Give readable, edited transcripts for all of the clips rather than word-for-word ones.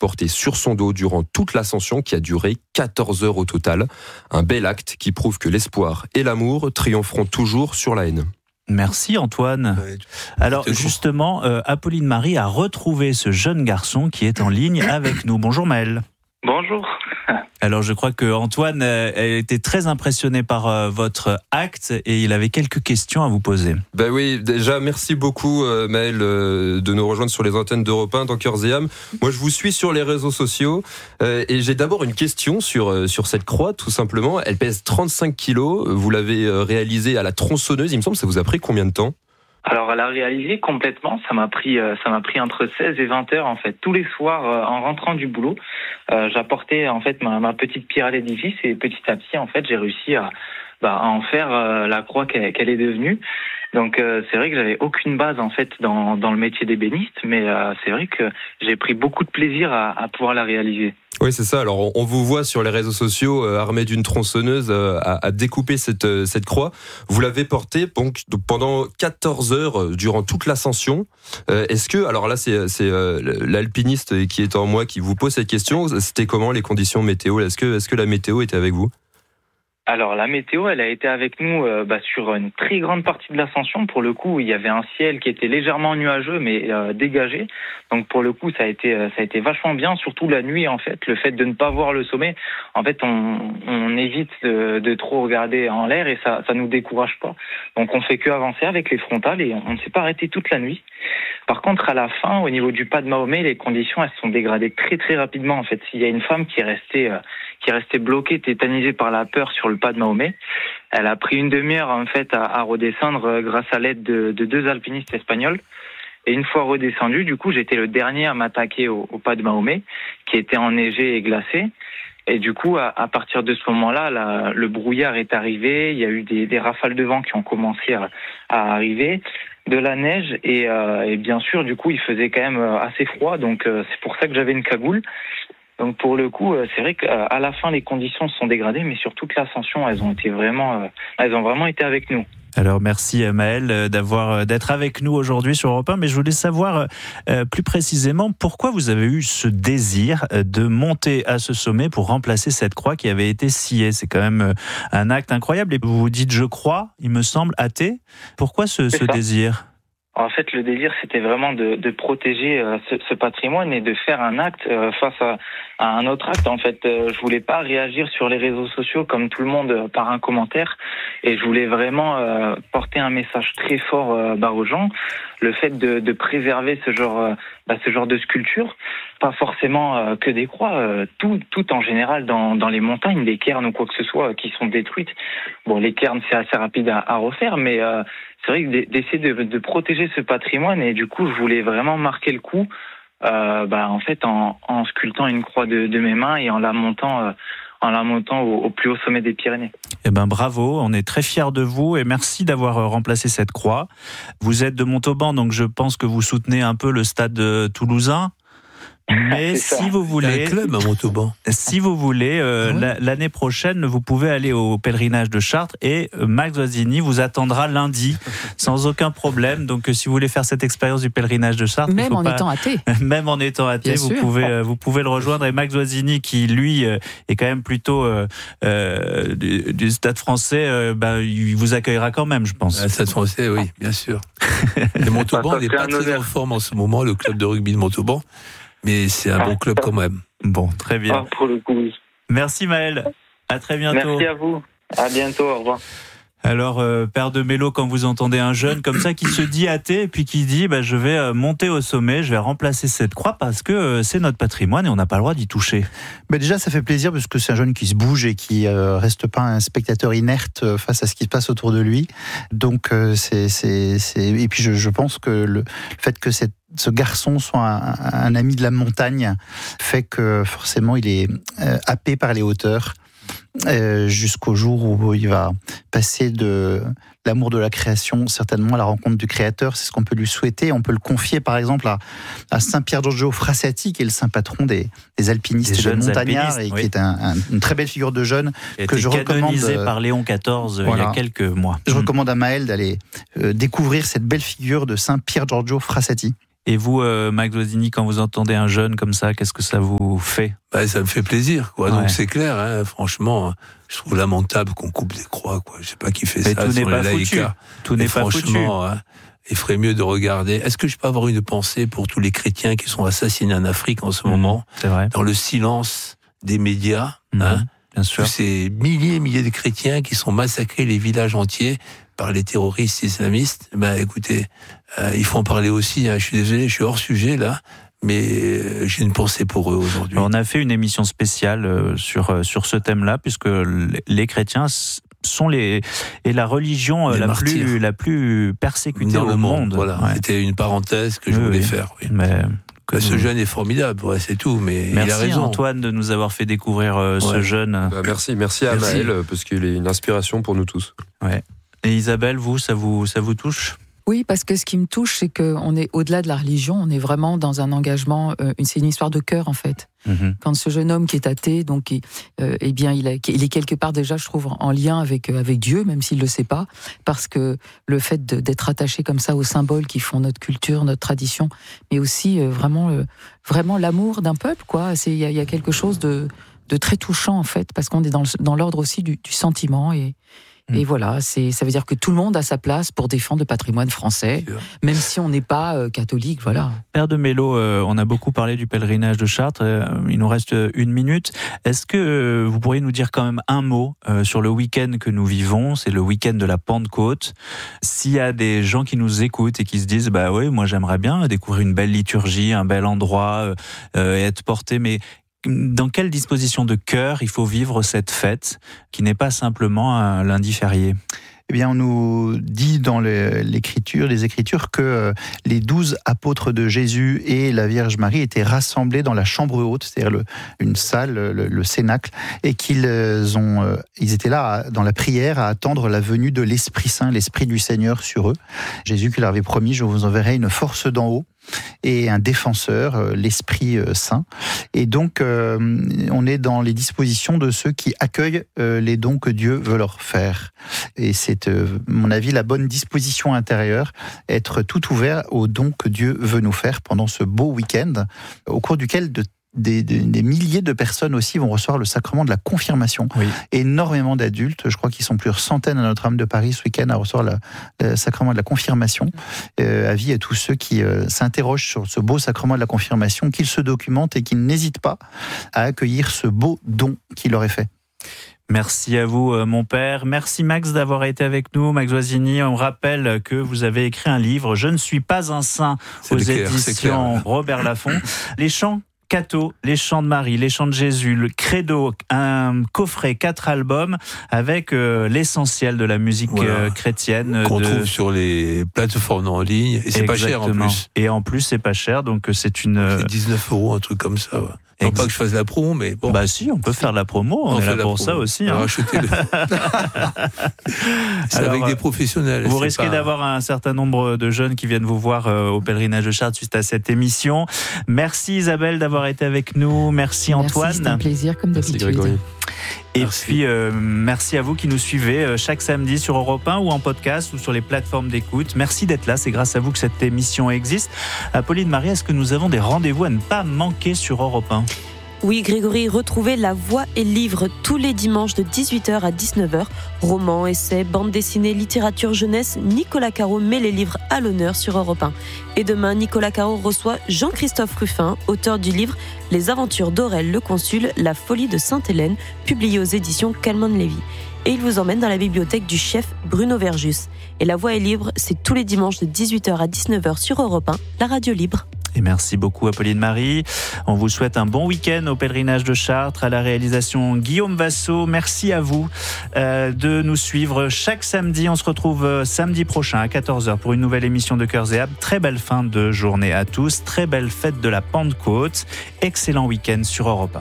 porté sur son dos durant toute l'ascension qui a duré 14 heures au total. Un bel acte qui prouve que l'espoir et l'amour triompheront toujours sur la haine. Merci Antoine. Alors justement, Apolline Marie a retrouvé ce jeune garçon qui est en ligne avec nous. Bonjour Maël. Bonjour. Alors je crois que Antoine a été très impressionné par votre acte et il avait quelques questions à vous poser. Ben oui, déjà merci beaucoup Maël de nous rejoindre sur les antennes d'Europe 1 dans Cœurs et âmes. Moi je vous suis sur les réseaux sociaux et j'ai d'abord une question sur cette croix tout simplement. Elle pèse 35 kilos, vous l'avez réalisée à la tronçonneuse, il me semble, ça vous a pris combien de temps ? Alors à la réaliser complètement, ça m'a pris entre 16 et 20 heures en fait. Tous les soirs en rentrant du boulot, j'apportais en fait ma petite pierre à l'édifice et petit à petit en fait j'ai réussi à en faire la croix qu'elle est devenue. Donc c'est vrai que j'avais aucune base en fait dans le métier d'ébéniste, mais c'est vrai que j'ai pris beaucoup de plaisir à pouvoir la réaliser. Oui, c'est ça. Alors, on vous voit sur les réseaux sociaux armé d'une tronçonneuse à découper cette croix. Vous l'avez portée donc pendant 14 heures durant toute l'ascension. Est-ce que, alors là, c'est l'alpiniste qui est en moi qui vous pose cette question. C'était comment les conditions météo ? Est-ce que la météo était avec vous ? Alors la météo, elle a été avec nous sur une très grande partie de l'ascension. Pour le coup, il y avait un ciel qui était légèrement nuageux mais dégagé. Donc pour le coup, ça a été vachement bien, surtout la nuit en fait. Le fait de ne pas voir le sommet, en fait, on évite de trop regarder en l'air et ça nous décourage pas. Donc on fait que avancer avec les frontales et on ne s'est pas arrêté toute la nuit. Par contre, à la fin, au niveau du pas de Mahomet, les conditions elles se sont dégradées très très rapidement en fait. Il y a une femme qui est restée bloquée, tétanisée par la peur sur le pas de Mahomet. Elle a pris une demi-heure en fait à redescendre grâce à l'aide de 2 alpinistes espagnols. Et une fois redescendu, du coup, j'étais le dernier à m'attaquer au pas de Mahomet, qui était enneigé et glacé. Et du coup, à partir de ce moment-là, le brouillard est arrivé. Il y a eu des rafales de vent qui ont commencé à arriver, de la neige et bien sûr, du coup, il faisait quand même assez froid. Donc, c'est pour ça que j'avais une cagoule. Donc pour le coup, c'est vrai qu'à la fin, les conditions se sont dégradées, mais sur toute l'ascension, elles ont vraiment été avec nous. Alors merci Maël d'être avec nous aujourd'hui sur Europe 1, mais je voulais savoir plus précisément pourquoi vous avez eu ce désir de monter à ce sommet pour remplacer cette croix qui avait été sciée. C'est quand même un acte incroyable et vous vous dites je crois, il me semble, athée. Pourquoi ce désir ? En fait, le désir, c'était vraiment de protéger ce patrimoine et de faire un acte face à un autre acte. En fait, je voulais pas réagir sur les réseaux sociaux comme tout le monde par un commentaire, et je voulais vraiment porter un message très fort aux gens. Le fait de préserver ce genre de sculpture, pas forcément que des croix, tout en général dans les montagnes, les cairns ou quoi que ce soit qui sont détruites. Bon, les cairns c'est assez rapide à refaire, mais c'est vrai que d'essayer de protéger ce patrimoine, et du coup je voulais vraiment marquer le coup en fait en sculptant une croix de mes mains et en la montant au plus haut sommet des Pyrénées. Eh ben bravo, on est très fiers de vous et merci d'avoir remplacé cette croix. Vous êtes de Montauban, donc je pense que vous soutenez un peu le stade toulousain. Mais si vous voulez, il y a un club à Montauban. Si vous voulez, l'année prochaine, vous pouvez aller au pèlerinage de Chartres et Max Oisini vous attendra lundi sans aucun problème. Donc, si vous voulez faire cette expérience du pèlerinage de Chartres, même en étant athée, vous pouvez le rejoindre. Et Max Oisini, qui lui est quand même plutôt du Stade Français, il vous accueillera quand même, je pense. Le Stade Français, oui, bien sûr. Et Montauban, il n'est pas très en forme en ce moment, le club de rugby de Montauban. Mais c'est un bon club quand même. Bon, très bien. Pour le coup. Merci Maël. À très bientôt. Merci à vous. À bientôt. Au revoir. Alors, Père de Mélo, quand vous entendez un jeune comme ça qui se dit athée et puis qui dit je vais monter au sommet, je vais remplacer cette croix parce que c'est notre patrimoine et on n'a pas le droit d'y toucher. Déjà, ça fait plaisir parce que c'est un jeune qui se bouge et qui reste pas un spectateur inerte face à ce qui se passe autour de lui. Donc, et puis je pense que le fait que ce garçon soit un ami de la montagne fait que forcément il est happé par les hauteurs jusqu'au jour où il va passer de l'amour de la création certainement à la rencontre du Créateur. C'est ce qu'on peut lui souhaiter. On peut le confier par exemple à Saint Pier Giorgio Frassati, qui est le saint patron des alpinistes et des montagnards, et qui est une très belle figure de jeune que je recommande. Canonisé par Léon XIV il y a quelques mois. Je recommande à Maël d'aller découvrir cette belle figure de Saint Pier Giorgio Frassati. Et vous, Max Guazzini, quand vous entendez un jeune comme ça, qu'est-ce que ça vous fait ? Ça me fait plaisir, quoi. Donc c'est clair, hein, franchement, je trouve lamentable qu'on coupe des croix, quoi. Je sais pas qui fait ça. Tout n'est pas foutu. Tout n'est pas foutu. Hein, il ferait mieux de regarder. Est-ce que je peux avoir une pensée pour tous les chrétiens qui sont assassinés en Afrique en ce moment, c'est vrai. Dans le silence des médias, hein, bien sûr. Tous ces milliers et milliers de chrétiens qui sont massacrés, les villages entiers, par les terroristes islamistes. Écoutez, il faut en parler aussi. Hein. Je suis désolé, je suis hors sujet là, mais j'ai une pensée pour eux aujourd'hui. On a fait une émission spéciale sur ce thème-là, puisque les chrétiens sont la religion la plus persécutée au monde. Voilà, c'était une parenthèse que je voulais faire. Oui. Mais ce jeune est formidable, c'est tout. Mais merci il a raison. Antoine de nous avoir fait découvrir ce jeune. Merci à Maël, parce qu'il est une inspiration pour nous tous. Ouais. Et Isabelle, vous, ça vous touche ? Oui, parce que ce qui me touche, c'est qu'on est au-delà de la religion, on est vraiment dans un engagement, c'est une histoire de cœur en fait. Quand ce jeune homme qui est athée, donc, il est quelque part déjà, je trouve, en lien avec Dieu, même s'il ne le sait pas, parce que le fait d'être attaché comme ça aux symboles qui font notre culture, notre tradition, mais aussi vraiment l'amour d'un peuple, quoi. Il y a quelque chose de très touchant en fait, parce qu'on est dans l'ordre aussi du sentiment et voilà, ça veut dire que tout le monde a sa place pour défendre le patrimoine français, même si on n'est pas catholique, voilà. Père de Mello, on a beaucoup parlé du pèlerinage de Chartres, il nous reste 1 minute. Est-ce que vous pourriez nous dire quand même un mot sur le week-end que nous vivons, c'est le week-end de la Pentecôte. S'il y a des gens qui nous écoutent et qui se disent, oui, moi j'aimerais bien découvrir une belle liturgie, un bel endroit, et être porté, mais dans quelle disposition de cœur il faut vivre cette fête qui n'est pas simplement un lundi férié ? Eh bien, on nous dit dans les Écritures que les 12 apôtres de Jésus et la Vierge Marie étaient rassemblés dans la chambre haute, c'est-à-dire une salle, le cénacle, et qu'ils étaient là dans la prière à attendre la venue de l'Esprit Saint, l'Esprit du Seigneur sur eux. Jésus qui leur avait promis, je vous enverrai une force d'en haut et un défenseur, l'Esprit Saint. Et donc, on est dans les dispositions de ceux qui accueillent les dons que Dieu veut leur faire. Et c'est, à mon avis, la bonne disposition intérieure, être tout ouvert aux dons que Dieu veut nous faire pendant ce beau week-end, au cours duquel des milliers de personnes aussi vont recevoir le sacrement de la confirmation. Oui. Énormément d'adultes, je crois qu'ils sont plusieurs centaines à Notre-Dame de Paris ce week-end à recevoir le sacrement de la confirmation. Avis à tous ceux qui s'interrogent sur ce beau sacrement de la confirmation, qu'ils se documentent et qu'ils n'hésitent pas à accueillir ce beau don qui leur est fait. Merci à vous, mon père. Merci, Max, d'avoir été avec nous. Max Guazzini, on rappelle que vous avez écrit un livre, Je ne suis pas un saint, aux éditions Robert Laffont. Les chants Cateau, les chants de Marie, les chants de Jésus, le Credo, un coffret 4 albums avec l'essentiel de la musique chrétienne. Qu'on trouve sur les plateformes en ligne. Et c'est pas cher en plus. Et en plus, c'est pas cher, donc c'est 19 €, un truc comme ça. Ouais. Non pas que je fasse la promo, mais bon. Bah si, on peut faire de la promo, on est là pour ça aussi. Hein. Achetez-le. C'est avec des professionnels. Vous risquez d'avoir un certain nombre de jeunes qui viennent vous voir au pèlerinage de Chartres suite à cette émission. Merci Isabelle d'avoir été avec nous. Merci Antoine. C'est un plaisir comme d'habitude. Et puis, merci à vous qui nous suivez chaque samedi sur Europe 1 ou en podcast ou sur les plateformes d'écoute. Merci d'être là, c'est grâce à vous que cette émission existe. Apolline Marie, est-ce que nous avons des rendez-vous à ne pas manquer sur Europe 1 ? Oui, Grégory, retrouvez La Voix et Livre tous les dimanches de 18h à 19h. Romans, essais, bande dessinée, littérature jeunesse, Nicolas Caro met les livres à l'honneur sur Europe 1. Et demain, Nicolas Caro reçoit Jean-Christophe Ruffin, auteur du livre Les aventures d'Aurel le Consul, la folie de Sainte-Hélène, publié aux éditions Calman-Lévy. Et il vous emmène dans la bibliothèque du chef Bruno Verjus. Et La Voix est libre, c'est tous les dimanches de 18h à 19h sur Europe 1, la radio libre. Et merci beaucoup Apolline Marie. On vous souhaite un bon week-end au pèlerinage de Chartres, à la réalisation Guillaume Vassot. Merci à vous de nous suivre chaque samedi. On se retrouve samedi prochain à 14h pour une nouvelle émission de Cœurs et âmes. Très belle fin de journée à tous. Très belle fête de la Pentecôte. Excellent week-end sur Europe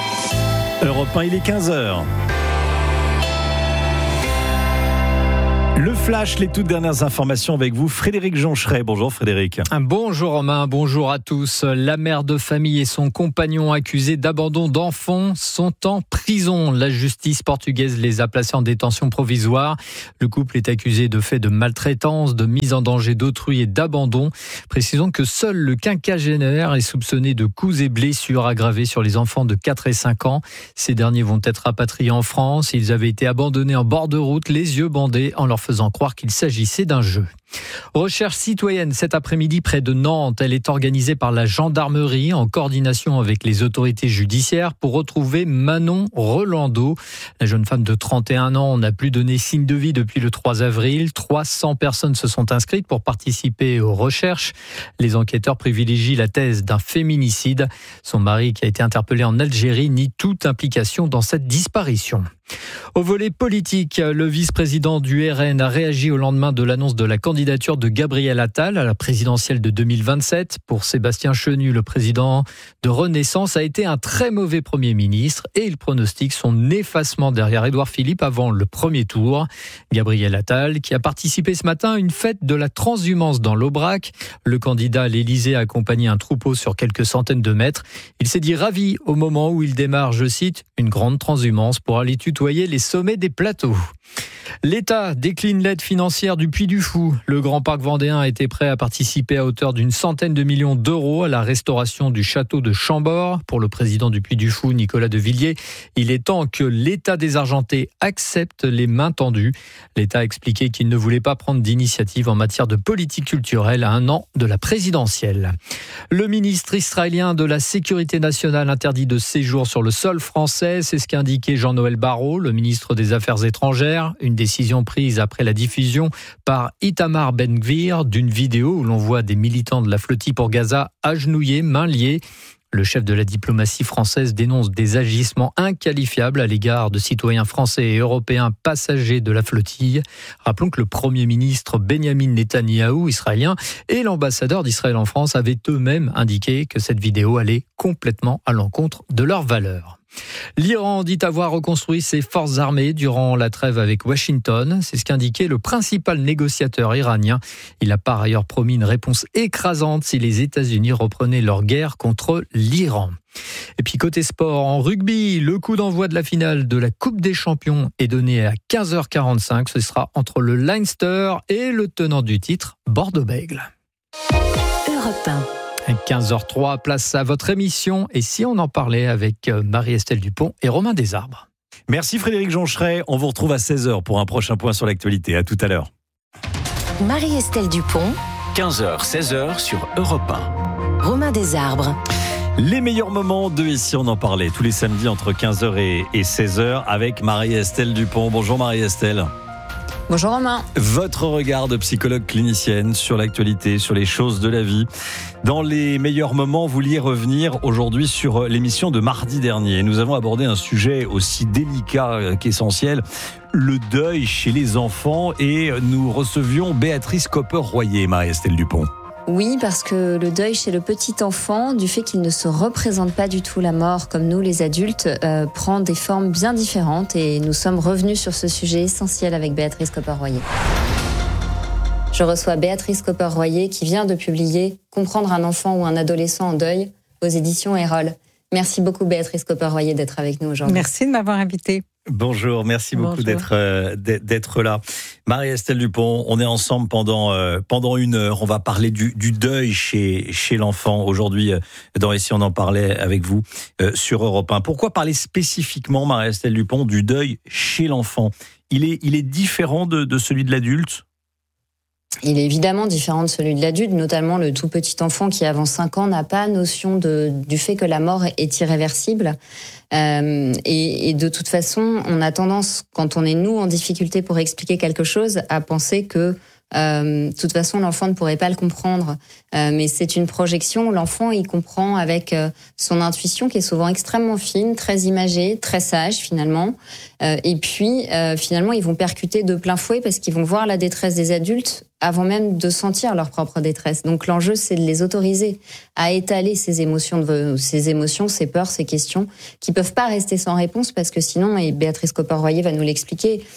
1. Europe 1, il est 15h. Le flash, les toutes dernières informations avec vous, Frédéric Joncheret. Bonjour Frédéric. Bonjour Romain, bonjour à tous. La mère de famille et son compagnon accusés d'abandon d'enfants sont en prison. La justice portugaise les a placés en détention provisoire. Le couple est accusé de faits de maltraitance, de mise en danger d'autrui et d'abandon. Précisons que seul le quinquagénaire est soupçonné de coups et blessures aggravées sur les enfants de 4 et 5 ans. Ces derniers vont être rapatriés en France. Ils avaient été abandonnés en bord de route, les yeux bandés, en leur faisant croire qu'il s'agissait d'un jeu. Recherche citoyenne cet après-midi près de Nantes. Elle est organisée par la gendarmerie en coordination avec les autorités judiciaires pour retrouver Manon Rolando. La jeune femme de 31 ans n'a plus donné signe de vie depuis le 3 avril. 300 personnes se sont inscrites pour participer aux recherches. Les enquêteurs privilégient la thèse d'un féminicide. Son mari, qui a été interpellé en Algérie, nie toute implication dans cette disparition. Au volet politique, le vice-président du RN a réagi au lendemain de l'annonce de la candidature de Gabriel Attal à la présidentielle de 2027. Pour Sébastien Chenu, le président de Renaissance a été un très mauvais Premier ministre et il pronostique son effacement derrière Édouard Philippe avant le premier tour. Gabriel Attal, qui a participé ce matin à une fête de la transhumance dans l'Aubrac. Le candidat à l'Élysée a accompagné un troupeau sur quelques centaines de mètres. Il s'est dit ravi au moment où il démarre, je cite, une grande transhumance pour aller tutoyer les sommets des plateaux. L'État décline l'aide financière du Puy du Fou. Le Grand Parc vendéen était prêt à participer à hauteur d'une centaine de millions d'euros à la restauration du château de Chambord. Pour le président du Puy du Fou, Nicolas de Villiers, il est temps que l'État désargenté accepte les mains tendues. L'État a expliqué qu'il ne voulait pas prendre d'initiative en matière de politique culturelle à un an de la présidentielle. Le ministre israélien de la Sécurité nationale interdit de séjour sur le sol français. C'est ce qu'a indiqué Jean-Noël Barrot, le ministre des Affaires étrangères. Une décision prise après la diffusion par Itamar Ben-Gvir d'une vidéo où l'on voit des militants de la flottille pour Gaza agenouillés, mains liées. Le chef de la diplomatie française dénonce des agissements inqualifiables à l'égard de citoyens français et européens passagers de la flottille. Rappelons que le Premier ministre Benyamin Netanyahou, israélien, et l'ambassadeur d'Israël en France avaient eux-mêmes indiqué que cette vidéo allait complètement à l'encontre de leurs valeurs. L'Iran dit avoir reconstruit ses forces armées durant la trêve avec Washington. C'est ce qu'indiquait le principal négociateur iranien. Il a par ailleurs promis une réponse écrasante si les États-Unis reprenaient leur guerre contre l'Iran. Et puis côté sport, en rugby, le coup d'envoi de la finale de la Coupe des Champions est donné à 15h45. Ce sera entre le Leinster et le tenant du titre, Bordeaux-Bègles. Europe 1. 15h03, place à votre émission. Et si on en parlait avec Marie-Estelle Dupont et Romain Desarbres. Merci Frédéric Joncheret. On vous retrouve à 16h pour un prochain point sur l'actualité. À tout à l'heure. Marie-Estelle Dupont. 15h, 16h sur Europe 1. Romain Desarbres. Les meilleurs moments de Ici on en parlait tous les samedis entre 15h et 16h avec Marie-Estelle Dupont. Bonjour Marie-Estelle. Bonjour Romain. Votre regard de psychologue clinicienne sur l'actualité, sur les choses de la vie. Dans les meilleurs moments, vous vouliez revenir aujourd'hui sur l'émission de mardi dernier. Nous avons abordé un sujet aussi délicat qu'essentiel, le deuil chez les enfants, et nous recevions Béatrice Copper-Royer, Marie-Estelle Dupont. Oui, parce que le deuil chez le petit enfant, du fait qu'il ne se représente pas du tout la mort comme nous les adultes, prend des formes bien différentes, et nous sommes revenus sur ce sujet essentiel avec Béatrice Copper-Royer. Je reçois Béatrice Copper-Royer qui vient de publier « Comprendre un enfant ou un adolescent en deuil » aux éditions Erol. Merci beaucoup Béatrice Copper-Royer d'être avec nous aujourd'hui. Merci de m'avoir invitée. Bonjour, merci beaucoup d'être là. Marie-Estelle Dupont, on est ensemble pendant 1 heure. On va parler du deuil chez l'enfant. Aujourd'hui, dans Ici on en parlait avec vous sur Europe 1. Pourquoi parler spécifiquement, Marie-Estelle Dupont, du deuil chez l'enfant ? Il est différent de celui de l'adulte ? Il est évidemment différent de celui de l'adulte, notamment le tout petit enfant qui, avant 5 ans, n'a pas notion du fait que la mort est irréversible. Et de toute façon, on a tendance, quand on est nous en difficulté pour expliquer quelque chose, à penser que de toute façon, l'enfant ne pourrait pas le comprendre. Mais c'est une projection. L'enfant, il comprend avec son intuition qui est souvent extrêmement fine, très imagée, très sage finalement. Et puis, finalement, ils vont percuter de plein fouet parce qu'ils vont voir la détresse des adultes avant même de sentir leur propre détresse. Donc l'enjeu, c'est de les autoriser à étaler ces émotions, ces peurs, ces questions qui peuvent pas rester sans réponse parce que sinon, et Béatrice Copper-Royer va nous l'expliquer,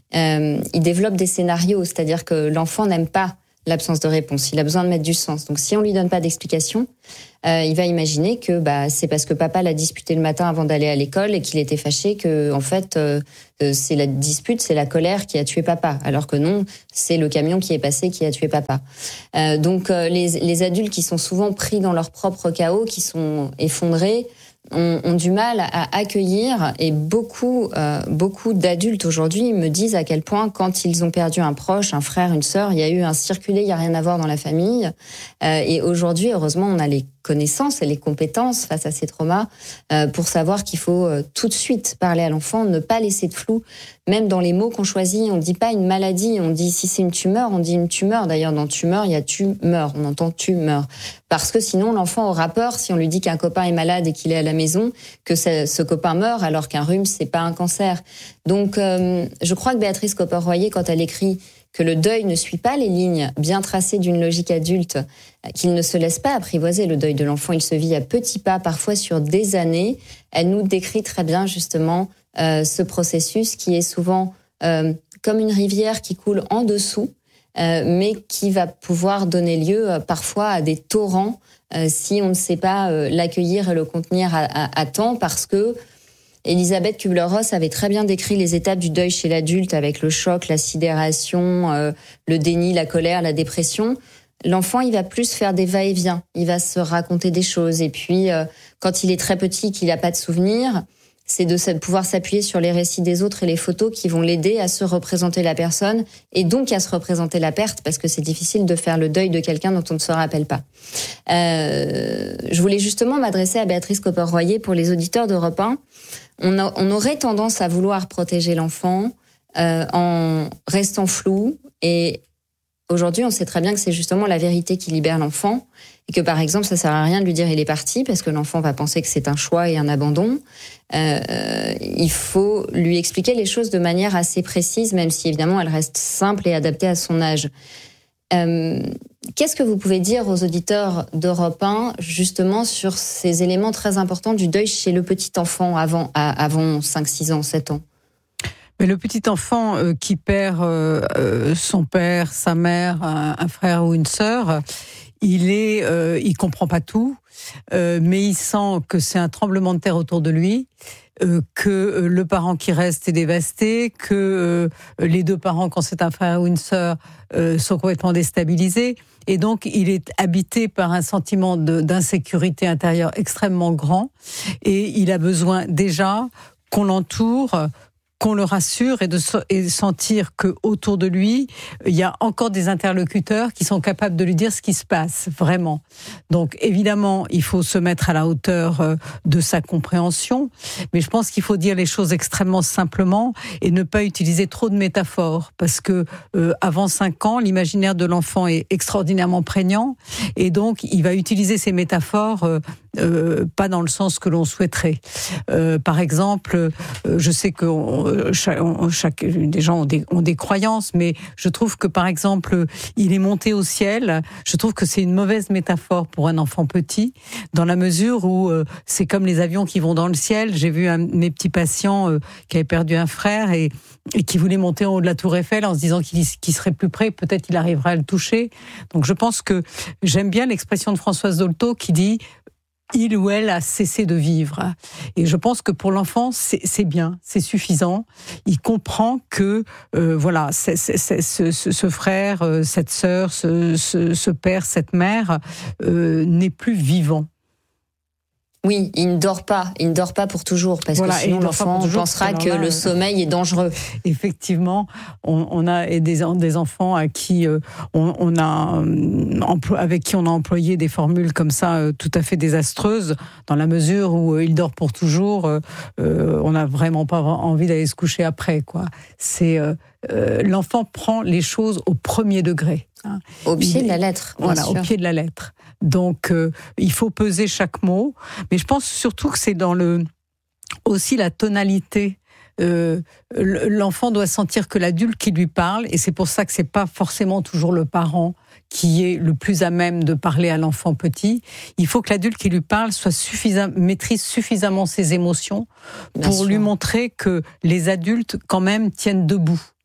il développe des scénarios, c'est-à-dire que l'enfant n'aime pas l'absence de réponse, il a besoin de mettre du sens. Donc si on lui donne pas d'explication, il va imaginer que c'est parce que papa l'a disputé le matin avant d'aller à l'école et qu'il était fâché que en fait c'est la dispute, c'est la colère qui a tué papa, alors que non, c'est le camion qui est passé qui a tué papa. Donc les adultes qui sont souvent pris dans leur propre chaos, qui sont effondrés, ont du mal à accueillir, et beaucoup d'adultes aujourd'hui me disent à quel point quand ils ont perdu un proche, un frère, une sœur, il y a eu un circulé, il n'y a rien à voir dans la famille. Et aujourd'hui, heureusement, on a les connaissances et les compétences face à ces traumas pour savoir qu'il faut tout de suite parler à l'enfant, ne pas laisser de flou. Même dans les mots qu'on choisit, on ne dit pas une maladie, on dit si c'est une tumeur, on dit une tumeur. D'ailleurs, dans tumeur, il y a tumeur, on entend tumeur. Parce que sinon, l'enfant aura peur si on lui dit qu'un copain est malade et qu'il est à la maison, que ce copain meurt, alors qu'un rhume, c'est pas un cancer. Donc, je crois que Béatrice Copper-Royer, quand elle écrit que le deuil ne suit pas les lignes bien tracées d'une logique adulte, qu'il ne se laisse pas apprivoiser le deuil de l'enfant, il se vit à petits pas, parfois sur des années. Elle nous décrit très bien justement ce processus qui est souvent comme une rivière qui coule en dessous, mais qui va pouvoir donner lieu parfois à des torrents si on ne sait pas l'accueillir et le contenir à temps, parce que Elisabeth Kubler-Ross avait très bien décrit les étapes du deuil chez l'adulte avec le choc, la sidération, le déni, la colère, la dépression. L'enfant, il va plus faire des va-et-vient, il va se raconter des choses. Et puis, quand il est très petit, qu'il n'a pas de souvenirs, c'est de pouvoir s'appuyer sur les récits des autres et les photos qui vont l'aider à se représenter la personne et donc à se représenter la perte, parce que c'est difficile de faire le deuil de quelqu'un dont on ne se rappelle pas. Je voulais justement m'adresser à Béatrice Copper-Royer pour les auditeurs d'Europe 1. On aurait tendance à vouloir protéger l'enfant en restant flou, et aujourd'hui, on sait très bien que c'est justement la vérité qui libère l'enfant, et que par exemple, ça sert à rien de lui dire il est parti, parce que l'enfant va penser que c'est un choix et un abandon. Il faut lui expliquer les choses de manière assez précise, même si évidemment elle reste simple et adaptée à son âge. Qu'est-ce que vous pouvez dire aux auditeurs d'Europe 1 justement sur ces éléments très importants du deuil chez le petit enfant avant 5, 6 ans, 7 ans? Mais le petit enfant qui perd son père, sa mère, un frère ou une sœur, il comprend pas tout, mais il sent que c'est un tremblement de terre autour de lui, que le parent qui reste est dévasté, que les deux parents, quand c'est un frère ou une sœur, sont complètement déstabilisés. Et donc, il est habité par un sentiment d'insécurité intérieure extrêmement grand. Et il a besoin déjà qu'on l'entoure, qu'on le rassure, et sentir que autour de lui, il y a encore des interlocuteurs qui sont capables de lui dire ce qui se passe, vraiment. Donc, évidemment, il faut se mettre à la hauteur de sa compréhension, mais je pense qu'il faut dire les choses extrêmement simplement et ne pas utiliser trop de métaphores, parce que avant 5 ans, l'imaginaire de l'enfant est extraordinairement prégnant, et donc, il va utiliser ces métaphores pas dans le sens que l'on souhaiterait. Par exemple, je sais que des gens ont des croyances, mais je trouve que, par exemple, il est monté au ciel. Je trouve que c'est une mauvaise métaphore pour un enfant petit, dans la mesure où c'est comme les avions qui vont dans le ciel. J'ai vu un de mes petits patients qui avait perdu un frère et qui voulait monter en haut de la Tour Eiffel en se disant qu'il serait plus près, peut-être il arriverait à le toucher. Donc je pense que j'aime bien l'expression de Françoise Dolto qui dit il ou elle a cessé de vivre. Et je pense que pour l'enfant, c'est bien, c'est suffisant. Il comprend que voilà, ce frère, cette sœur, ce père, cette mère n'est plus vivant. Oui, il ne dort pas pour toujours, parce que sinon l'enfant pensera que le sommeil est dangereux. Effectivement, on a des enfants à qui avec qui on a employé des formules comme ça tout à fait désastreuses, dans la mesure où il dort pour toujours. On n'a vraiment pas envie d'aller se coucher après, quoi. C'est l'enfant prend les choses au premier degré. Hein. Au pied de la lettre. Voilà, au pied de la lettre. Donc, il faut peser chaque mot. Mais je pense surtout que c'est aussi la tonalité. L'enfant doit sentir que l'adulte qui lui parle, et c'est pour ça que c'est pas forcément toujours le parent qui est le plus à même de parler à l'enfant petit. Il faut que l'adulte qui lui parle maîtrise suffisamment ses émotions pour lui montrer que les adultes, quand même, tiennent debout.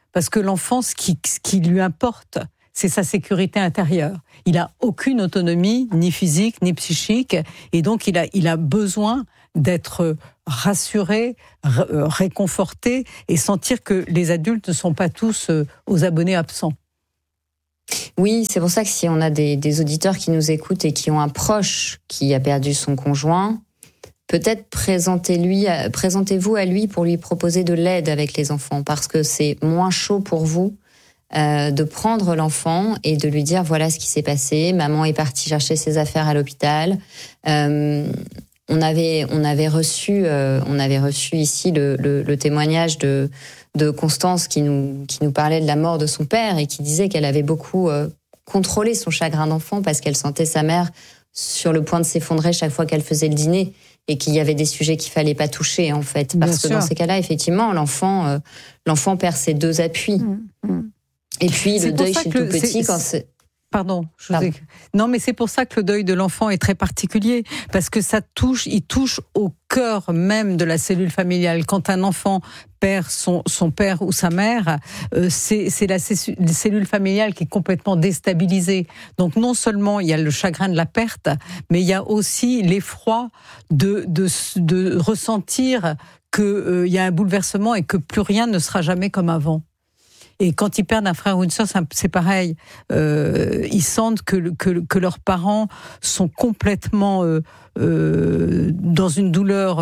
Parce que l'enfant, ce qui lui importe, c'est sa sécurité intérieure. Il n'a aucune autonomie, ni physique, ni psychique, et donc il a besoin d'être rassuré, réconforté, et sentir que les adultes ne sont pas tous aux abonnés absents. Oui, c'est pour ça que si on a des auditeurs qui nous écoutent et qui ont un proche qui a perdu son conjoint, peut-être présentez-vous à lui pour lui proposer de l'aide avec les enfants, parce que c'est moins chaud pour vous de prendre l'enfant et de lui dire voilà ce qui s'est passé, maman est partie chercher ses affaires à l'hôpital. On avait reçu ici le témoignage de Constance qui nous parlait de la mort de son père et qui disait qu'elle avait beaucoup contrôlé son chagrin d'enfant parce qu'elle sentait sa mère sur le point de s'effondrer chaque fois qu'elle faisait le dîner et qu'il y avait des sujets qu'il fallait pas toucher en fait, parce que dans ces cas-là effectivement l'enfant perd ses deux appuis. Et puis le deuil chez le tout petit quand c'est... Pardon. Non, mais c'est pour ça que le deuil de l'enfant est très particulier, parce que il touche au cœur même de la cellule familiale. Quand un enfant perd son père ou sa mère, c'est la cellule familiale qui est complètement déstabilisée. Donc non seulement il y a le chagrin de la perte, mais il y a aussi l'effroi de ressentir qu'il y a un bouleversement et que plus rien ne sera jamais comme avant. Et quand ils perdent un frère ou une sœur, c'est pareil. Ils sentent que leurs parents sont complètement dans une douleur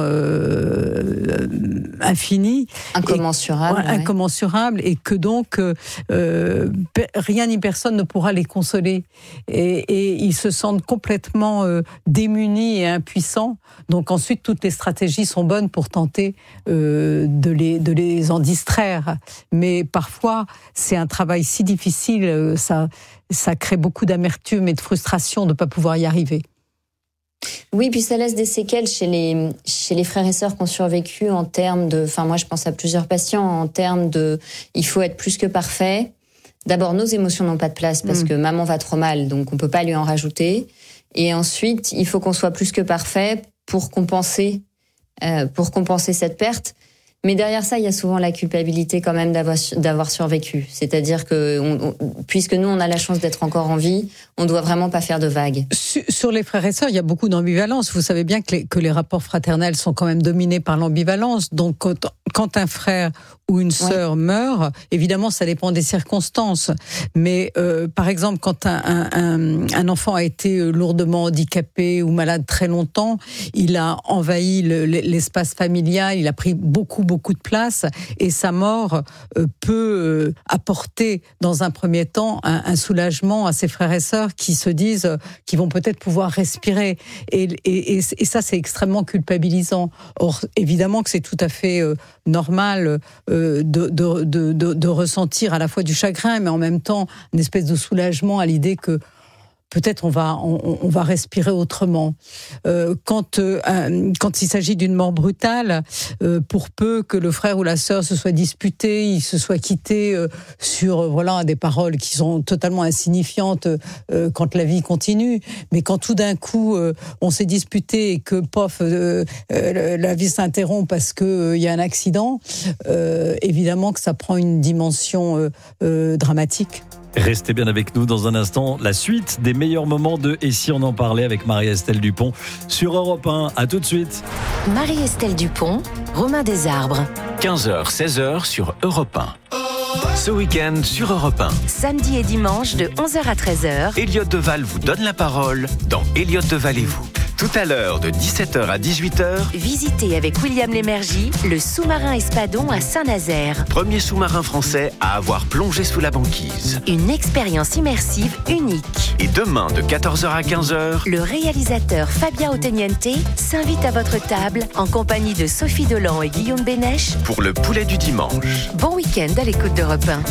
infinie, incommensurable, et que donc rien ni personne ne pourra les consoler. Et ils se sentent complètement démunis et impuissants. Donc ensuite, toutes les stratégies sont bonnes pour tenter de les en distraire. Mais parfois, c'est un travail si difficile, ça crée beaucoup d'amertume et de frustration de ne pas pouvoir y arriver. Oui, puis ça laisse des séquelles chez les frères et sœurs qui ont survécu en termes de... Enfin, moi, je pense à plusieurs patients en termes de... Il faut être plus que parfait. D'abord, nos émotions n'ont pas de place parce que maman va trop mal, donc on peut pas lui en rajouter. Et ensuite, il faut qu'on soit plus que parfait pour compenser cette perte. Mais derrière ça, il y a souvent la culpabilité quand même d'avoir survécu. C'est-à-dire que puisque nous, on a la chance d'être encore en vie, on ne doit vraiment pas faire de vagues. Sur les frères et sœurs, il y a beaucoup d'ambivalence. Vous savez bien que les rapports fraternels sont quand même dominés par l'ambivalence. Donc, quand un frère ou une sœur meurt, évidemment, ça dépend des circonstances. Mais par exemple, quand un enfant a été lourdement handicapé ou malade très longtemps, il a envahi l'espace familial, il a pris beaucoup de place, et sa mort peut apporter dans un premier temps un soulagement à ses frères et sœurs qui se disent qu'ils vont peut-être pouvoir respirer. Et ça, c'est extrêmement culpabilisant. Or, évidemment que c'est tout à fait normal de ressentir à la fois du chagrin, mais en même temps une espèce de soulagement à l'idée que peut-être on va respirer autrement. Quand il s'agit d'une mort brutale, pour peu que le frère ou la sœur se soit disputé, ils se soient quittés sur des paroles qui sont totalement insignifiantes quand la vie continue. Mais quand tout d'un coup on s'est disputé et que la vie s'interrompt parce que y a un accident, évidemment que ça prend une dimension dramatique. Restez bien avec nous dans un instant. La suite des meilleurs moments de Et si on en parlait avec Marie-Estelle Dupont sur Europe 1. À tout de suite. Marie-Estelle Dupont, Romain Desarbres. 15h, 16h sur Europe 1. Ce week-end sur Europe 1. Samedi et dimanche de 11h à 13h. Elliot Deval vous donne la parole dans Elliot Deval et vous. Tout à l'heure, de 17h à 18h. Visitez avec William Lémergie le sous-marin Espadon à Saint-Nazaire. Premier sous-marin français à avoir plongé sous la banquise. Une expérience immersive unique. Et demain, de 14h à 15h. Le réalisateur Fabien Oteniente s'invite à votre table en compagnie de Sophie Dolan et Guillaume Bénèche. Pour le poulet du dimanche. Bon week-end à l'écoute d'Europe 1.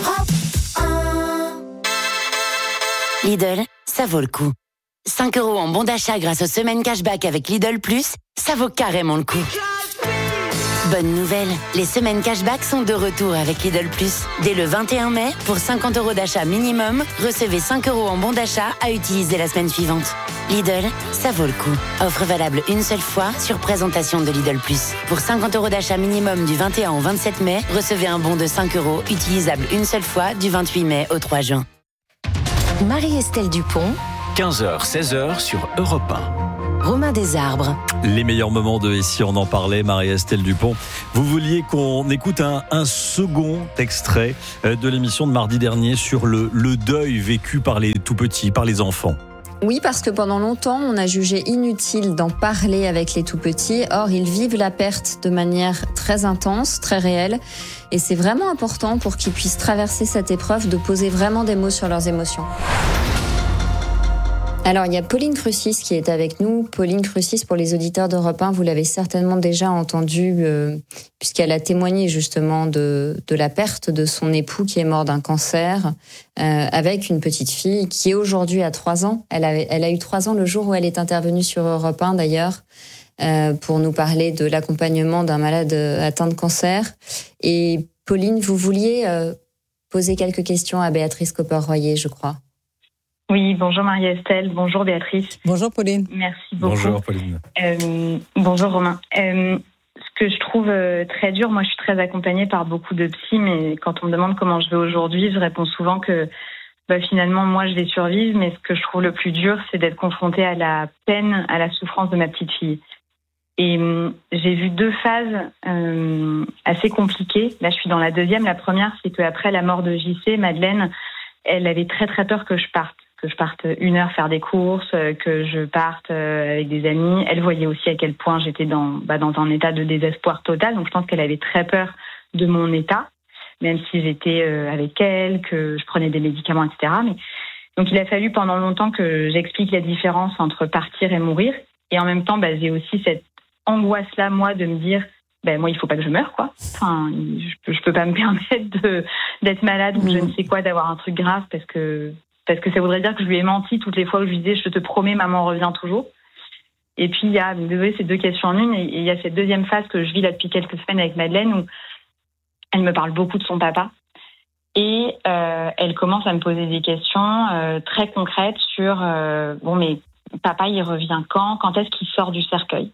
Lidl, ça vaut le coup. 5 € en bon d'achat grâce aux semaines cashback avec Lidl Plus, ça vaut carrément le coup. Bonne nouvelle, les semaines cashback sont de retour avec Lidl Plus. Dès le 21 mai, pour 50 € d'achat minimum, recevez 5 € en bon d'achat à utiliser la semaine suivante. Lidl, ça vaut le coup. Offre valable une seule fois sur présentation de Lidl+. Pour 50 € d'achat minimum du 21 au 27 mai, recevez un bon de 5 €, utilisable une seule fois du 28 mai au 3 juin. Marie-Estelle Dupont, 15h, 16h sur Europe 1. Romain Desarbres. Les meilleurs moments de Ici on en parlait, Marie-Estelle Dupont. Vous vouliez qu'on écoute un second extrait de l'émission de mardi dernier sur le deuil vécu par les tout-petits, par les enfants. Oui, parce que pendant longtemps, on a jugé inutile d'en parler avec les tout-petits. Or, ils vivent la perte de manière très intense, très réelle. Et c'est vraiment important pour qu'ils puissent traverser cette épreuve de poser vraiment des mots sur leurs émotions. Alors, il y a Pauline Crucis qui est avec nous. Pauline Crucis, pour les auditeurs d'Europe 1, vous l'avez certainement déjà entendu, puisqu'elle a témoigné justement de la perte de son époux qui est mort d'un cancer, avec une petite fille qui aujourd'hui a 3 ans. Elle a eu 3 ans le jour où elle est intervenue sur Europe 1 d'ailleurs, pour nous parler de l'accompagnement d'un malade atteint de cancer. Et Pauline, vous vouliez poser quelques questions à Béatrice Copper-Royer, je crois. Oui, bonjour Marie-Estelle, bonjour Béatrice. Bonjour Pauline. Merci beaucoup. Bonjour Pauline. Bonjour Romain. Ce que je trouve très dur, moi je suis très accompagnée par beaucoup de psys, mais quand on me demande comment je vais aujourd'hui, je réponds souvent que finalement moi je vais survivre, mais ce que je trouve le plus dur, c'est d'être confrontée à la peine, à la souffrance de ma petite fille. Et j'ai vu 2 phases assez compliquées. Là je suis dans la deuxième. La première, c'est qu'après la mort de JC, Madeleine, elle avait très très peur que je parte 1 heure faire des courses, que je parte avec des amis. Elle voyait aussi à quel point j'étais dans un état de désespoir total. Donc je pense qu'elle avait très peur de mon état, même si j'étais avec elle, que je prenais des médicaments, etc. Donc il a fallu pendant longtemps que j'explique la différence entre partir et mourir. Et en même temps, j'ai aussi cette angoisse-là, moi, de me dire, moi, il faut pas que je meure, quoi. Enfin, je peux pas me permettre d'être malade ou je ne sais quoi, d'avoir un truc grave parce que ça voudrait dire que je lui ai menti toutes les fois où je lui disais, je te promets, maman revient toujours. Et puis, il y a, désolé, c'est 2 questions en une, et il y a cette deuxième phase que je vis là depuis quelques semaines avec Madeleine où elle me parle beaucoup de son papa. Et elle commence à me poser des questions très concrètes sur, mais papa, il revient quand est-ce qu'il sort du cercueil?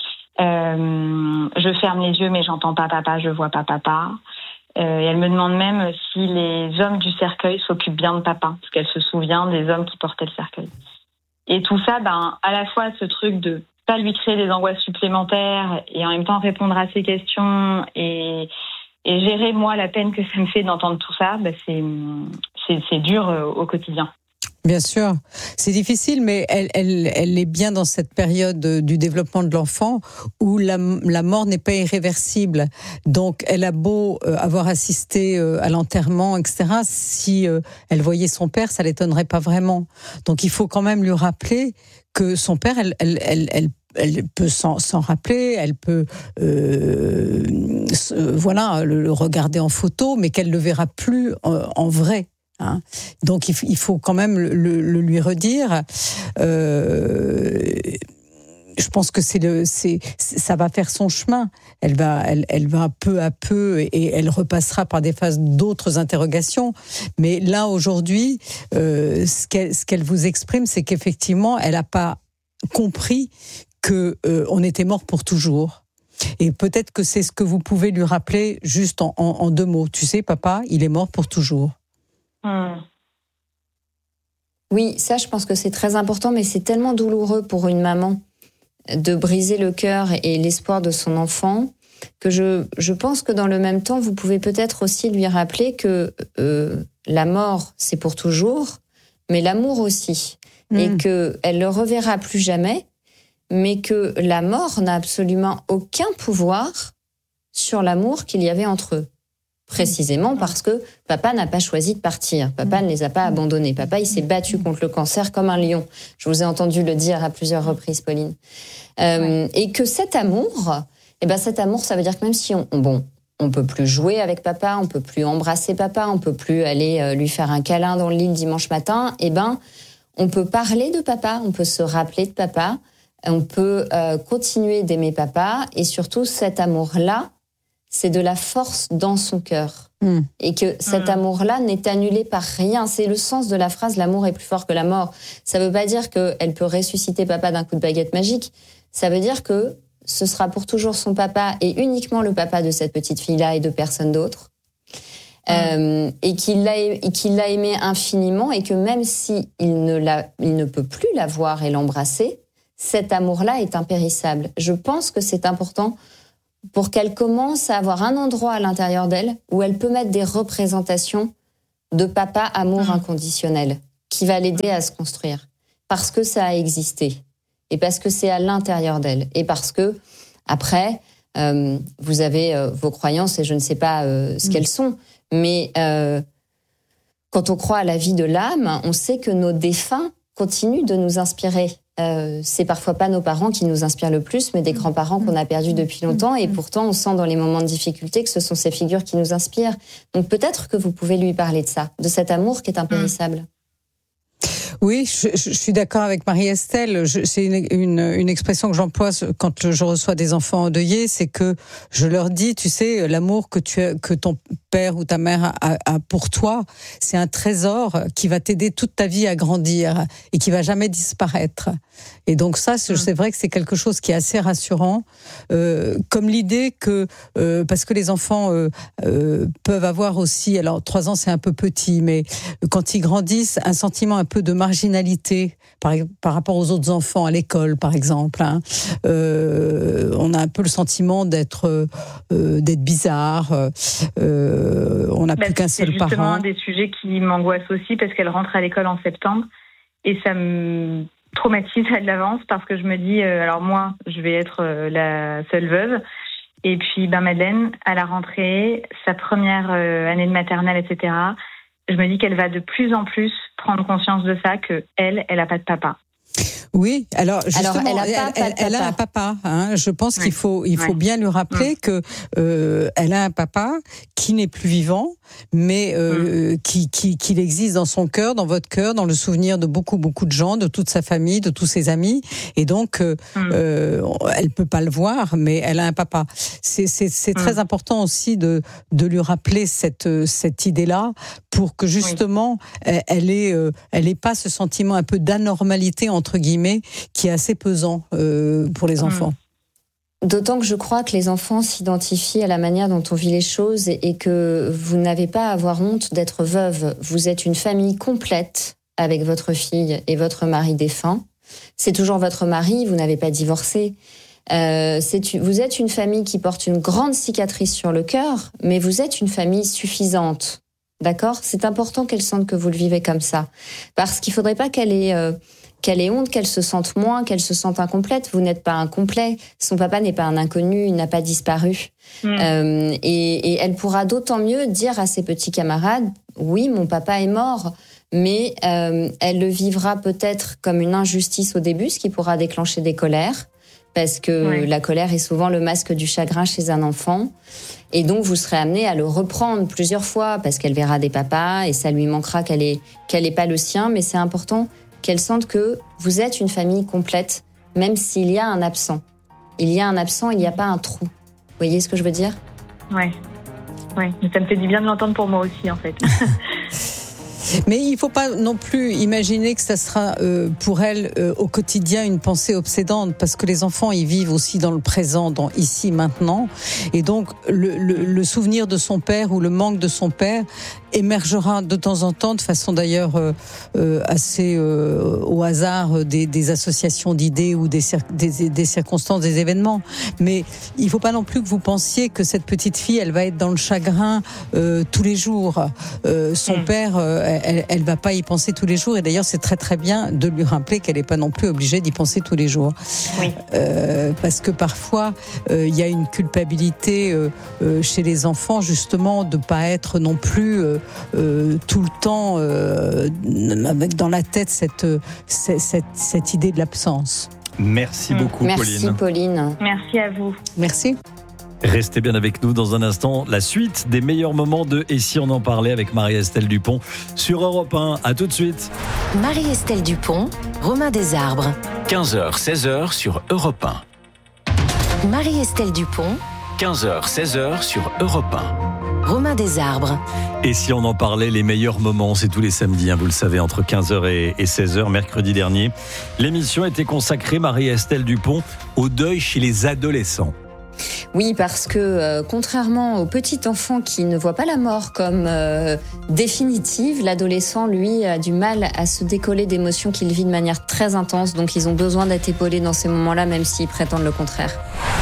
Je ferme les yeux, mais j'entends pas papa, je vois pas papa. Et elle me demande même si les hommes du cercueil s'occupent bien de papa, parce qu'elle se souvient des hommes qui portaient le cercueil. Et tout ça, à la fois ce truc de pas lui créer des angoisses supplémentaires et en même temps répondre à ses questions et gérer, moi, la peine que ça me fait d'entendre tout ça, c'est dur au quotidien. Bien sûr, c'est difficile, mais elle est bien dans cette période du développement de l'enfant où la mort n'est pas irréversible. Donc, elle a beau avoir assisté à l'enterrement, etc. Si elle voyait son père, ça l'étonnerait pas vraiment. Donc, il faut quand même lui rappeler que son père, elle peut s'en rappeler, elle peut le regarder en photo, mais qu'elle ne le verra plus en vrai. Donc il faut quand même le lui redire. Je pense que ça va faire son chemin. Elle va peu à peu et elle repassera par des phases d'autres interrogations. Mais là aujourd'hui, ce qu'elle vous exprime, c'est qu'effectivement, elle n'a pas compris que on était mort pour toujours. Et peut-être que c'est ce que vous pouvez lui rappeler juste en 2 mots. Tu sais, papa, il est mort pour toujours. Oui, ça, je pense que c'est très important, mais c'est tellement douloureux pour une maman de briser le cœur et l'espoir de son enfant que je pense que dans le même temps, vous pouvez peut-être aussi lui rappeler que la mort, c'est pour toujours, mais l'amour aussi. Et qu'elle le reverra plus jamais, mais que la mort n'a absolument aucun pouvoir sur l'amour qu'il y avait entre eux. Précisément parce que papa n'a pas choisi de partir. Papa ne les a pas abandonnés. Papa, il s'est battu contre le cancer comme un lion. Je vous ai entendu le dire à plusieurs reprises, Pauline. Et que cet amour, ça veut dire que même si on peut plus jouer avec papa, on peut plus embrasser papa, on peut plus aller lui faire un câlin dans le lit le dimanche matin, on peut parler de papa, on peut se rappeler de papa, on peut continuer d'aimer papa, et surtout cet amour-là, c'est de la force dans son cœur. Et que cet amour-là n'est annulé par rien. C'est le sens de la phrase « l'amour est plus fort que la mort ». Ça ne veut pas dire qu'elle peut ressusciter papa d'un coup de baguette magique. Ça veut dire que ce sera pour toujours son papa et uniquement le papa de cette petite fille-là et de personne d'autre. Et qu'il l'a aimé infiniment et que même si il ne peut plus la voir et l'embrasser, cet amour-là est impérissable. Je pense que c'est important pour qu'elle commence à avoir un endroit à l'intérieur d'elle où elle peut mettre des représentations de papa amour inconditionnel qui va l'aider à se construire. Parce que ça a existé. Et parce que c'est à l'intérieur d'elle. Et parce que, après, vous avez vos croyances et je ne sais pas ce qu'elles sont. Mais quand on croit à la vie de l'âme, on sait que nos défunts continuent de nous inspirer. C'est parfois pas nos parents qui nous inspirent le plus, mais des grands-parents qu'on a perdus depuis longtemps. Et pourtant, on sent dans les moments de difficulté que ce sont ces figures qui nous inspirent. Donc peut-être que vous pouvez lui parler de ça, de cet amour qui est impérissable. Oui, je suis d'accord avec Marie-Estelle. C'est une expression que j'emploie quand je reçois des enfants endeuillés, c'est que je leur dis, tu sais, l'amour que ton père ou ta mère a pour toi, c'est un trésor qui va t'aider toute ta vie à grandir et qui va jamais disparaître. Et donc ça, c'est vrai que c'est quelque chose qui est assez rassurant, comme l'idée que, parce que les enfants peuvent avoir aussi, alors 3 ans c'est un peu petit, mais quand ils grandissent, un sentiment un peu de marginalité par rapport aux autres enfants à l'école, par exemple. On a un peu le sentiment d'être bizarre. On n'a plus qu'un seul parent. C'est justement un des sujets qui m'angoisse aussi parce qu'elle rentre à l'école en septembre et ça me traumatise à l'avance parce que je me dis, alors moi, je vais être la seule veuve. Et puis, Madeleine, à la rentrée, sa première année de maternelle, etc., je me dis qu'elle va de plus en plus prendre conscience de ça, qu'elle n'a pas de papa. Oui, alors justement, elle a un papa. Je pense qu'il faut bien lui rappeler que elle a un papa qui n'est plus vivant, mais qu'il existe dans son cœur, dans votre cœur, dans le souvenir de beaucoup de gens, de toute sa famille, de tous ses amis, et donc elle peut pas le voir, mais elle a un papa. C'est très important aussi de lui rappeler cette idée-là pour que justement elle ait pas ce sentiment un peu d'anormalité entre guillemets qui est assez pesant pour les enfants. D'autant que je crois que les enfants s'identifient à la manière dont on vit les choses et que vous n'avez pas à avoir honte d'être veuve. Vous êtes une famille complète avec votre fille et votre mari défunt. C'est toujours votre mari, vous n'avez pas divorcé. Vous êtes une famille qui porte une grande cicatrice sur le cœur, mais vous êtes une famille suffisante. D'accord ? C'est important qu'elle sente que vous le vivez comme ça. Parce qu'il ne faudrait pas qu'elle ait honte, qu'elle se sente moins, qu'elle se sente incomplète. Vous n'êtes pas incomplet. Son papa n'est pas un inconnu, il n'a pas disparu. Et elle pourra d'autant mieux dire à ses petits camarades, oui, mon papa est mort, mais elle le vivra peut-être comme une injustice au début, ce qui pourra déclencher des colères, parce que la colère est souvent le masque du chagrin chez un enfant. Et donc, vous serez amené à le reprendre plusieurs fois, parce qu'elle verra des papas, et ça lui manquera qu'elle ait pas le sien, mais c'est important qu'elle sente que vous êtes une famille complète, même s'il y a un absent. Il y a un absent, il n'y a pas un trou. Vous voyez ce que je veux dire ? Ouais. Mais ça me fait du bien de l'entendre pour moi aussi, en fait. Mais il ne faut pas non plus imaginer que ça sera pour elle au quotidien une pensée obsédante, parce que les enfants ils vivent aussi dans le présent, dans ici, maintenant, et donc le souvenir de son père ou le manque de son père émergera de temps en temps, de façon d'ailleurs assez au hasard des associations d'idées ou des circonstances, des événements. Mais il ne faut pas non plus que vous pensiez que cette petite fille, elle va être dans le chagrin tous les jours. Son père, elle va pas y penser tous les jours. Et d'ailleurs, c'est très très bien de lui rappeler qu'elle n'est pas non plus obligée d'y penser tous les jours. Oui. Parce que parfois, il y a une culpabilité chez les enfants, justement, de pas être non plus tout le temps avec dans la tête cette idée de l'absence. Merci beaucoup, Merci, Pauline. Merci à vous. Merci. Restez bien avec nous dans un instant. La suite des meilleurs moments de Et si on en parlait avec Marie-Estelle Dupont sur Europe 1. À tout de suite. Marie-Estelle Dupont, Romain Desarbres. 15h, 16h sur Europe 1. Marie-Estelle Dupont, 15h, 16h sur Europe 1. Romain Desarbres. Et si on en parlait, les meilleurs moments, c'est tous les samedis, vous le savez, entre 15h et 16h, mercredi dernier. L'émission était consacrée, Marie-Estelle Dupont, au deuil chez les adolescents. Oui, parce que contrairement au petit enfant qui ne voit pas la mort comme définitive, l'adolescent, lui, a du mal à se décoller d'émotions qu'il vit de manière très intense. Donc ils ont besoin d'être épaulés dans ces moments-là, même s'ils prétendent le contraire.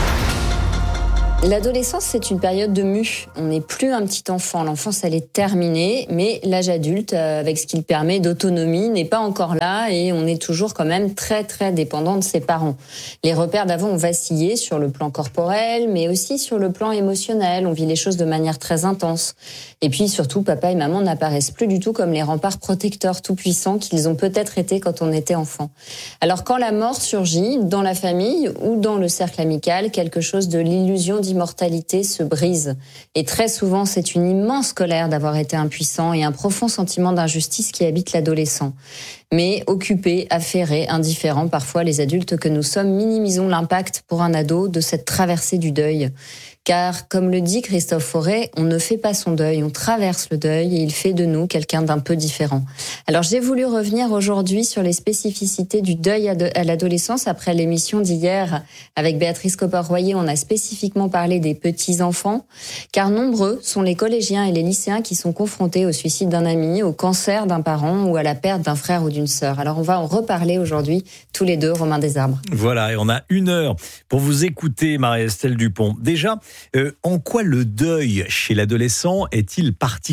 L'adolescence, c'est une période de mue. On n'est plus un petit enfant. L'enfance, elle est terminée, mais l'âge adulte, avec ce qu'il permet d'autonomie, n'est pas encore là et on est toujours quand même très, très dépendant de ses parents. Les repères d'avant ont vacillé sur le plan corporel, mais aussi sur le plan émotionnel. On vit les choses de manière très intense. Et puis surtout, papa et maman n'apparaissent plus du tout comme les remparts protecteurs tout-puissants qu'ils ont peut-être été quand on était enfant. Alors quand la mort surgit, dans la famille ou dans le cercle amical, quelque chose de l'illusion d'immortalité se brise. Et très souvent, c'est une immense colère d'avoir été impuissant et un profond sentiment d'injustice qui habite l'adolescent. Mais occupés, affairés, indifférents, parfois les adultes que nous sommes minimisons l'impact pour un ado de cette traversée du deuil. Car, comme le dit Christophe Fauré, on ne fait pas son deuil, on traverse le deuil et il fait de nous quelqu'un d'un peu différent. Alors j'ai voulu revenir aujourd'hui sur les spécificités du deuil à l'adolescence. Après l'émission d'hier avec Béatrice Copper-Royer, on a spécifiquement parlé des petits-enfants, car nombreux sont les collégiens et les lycéens qui sont confrontés au suicide d'un ami, au cancer d'un parent ou à la perte d'un frère ou d'une sœur. Alors on va en reparler aujourd'hui, tous les deux, Romain Desarbres. Voilà, et on a 1 heure pour vous écouter, Marie-Estelle Dupont. Déjà, en quoi le deuil chez l'adolescent est-il particulier ?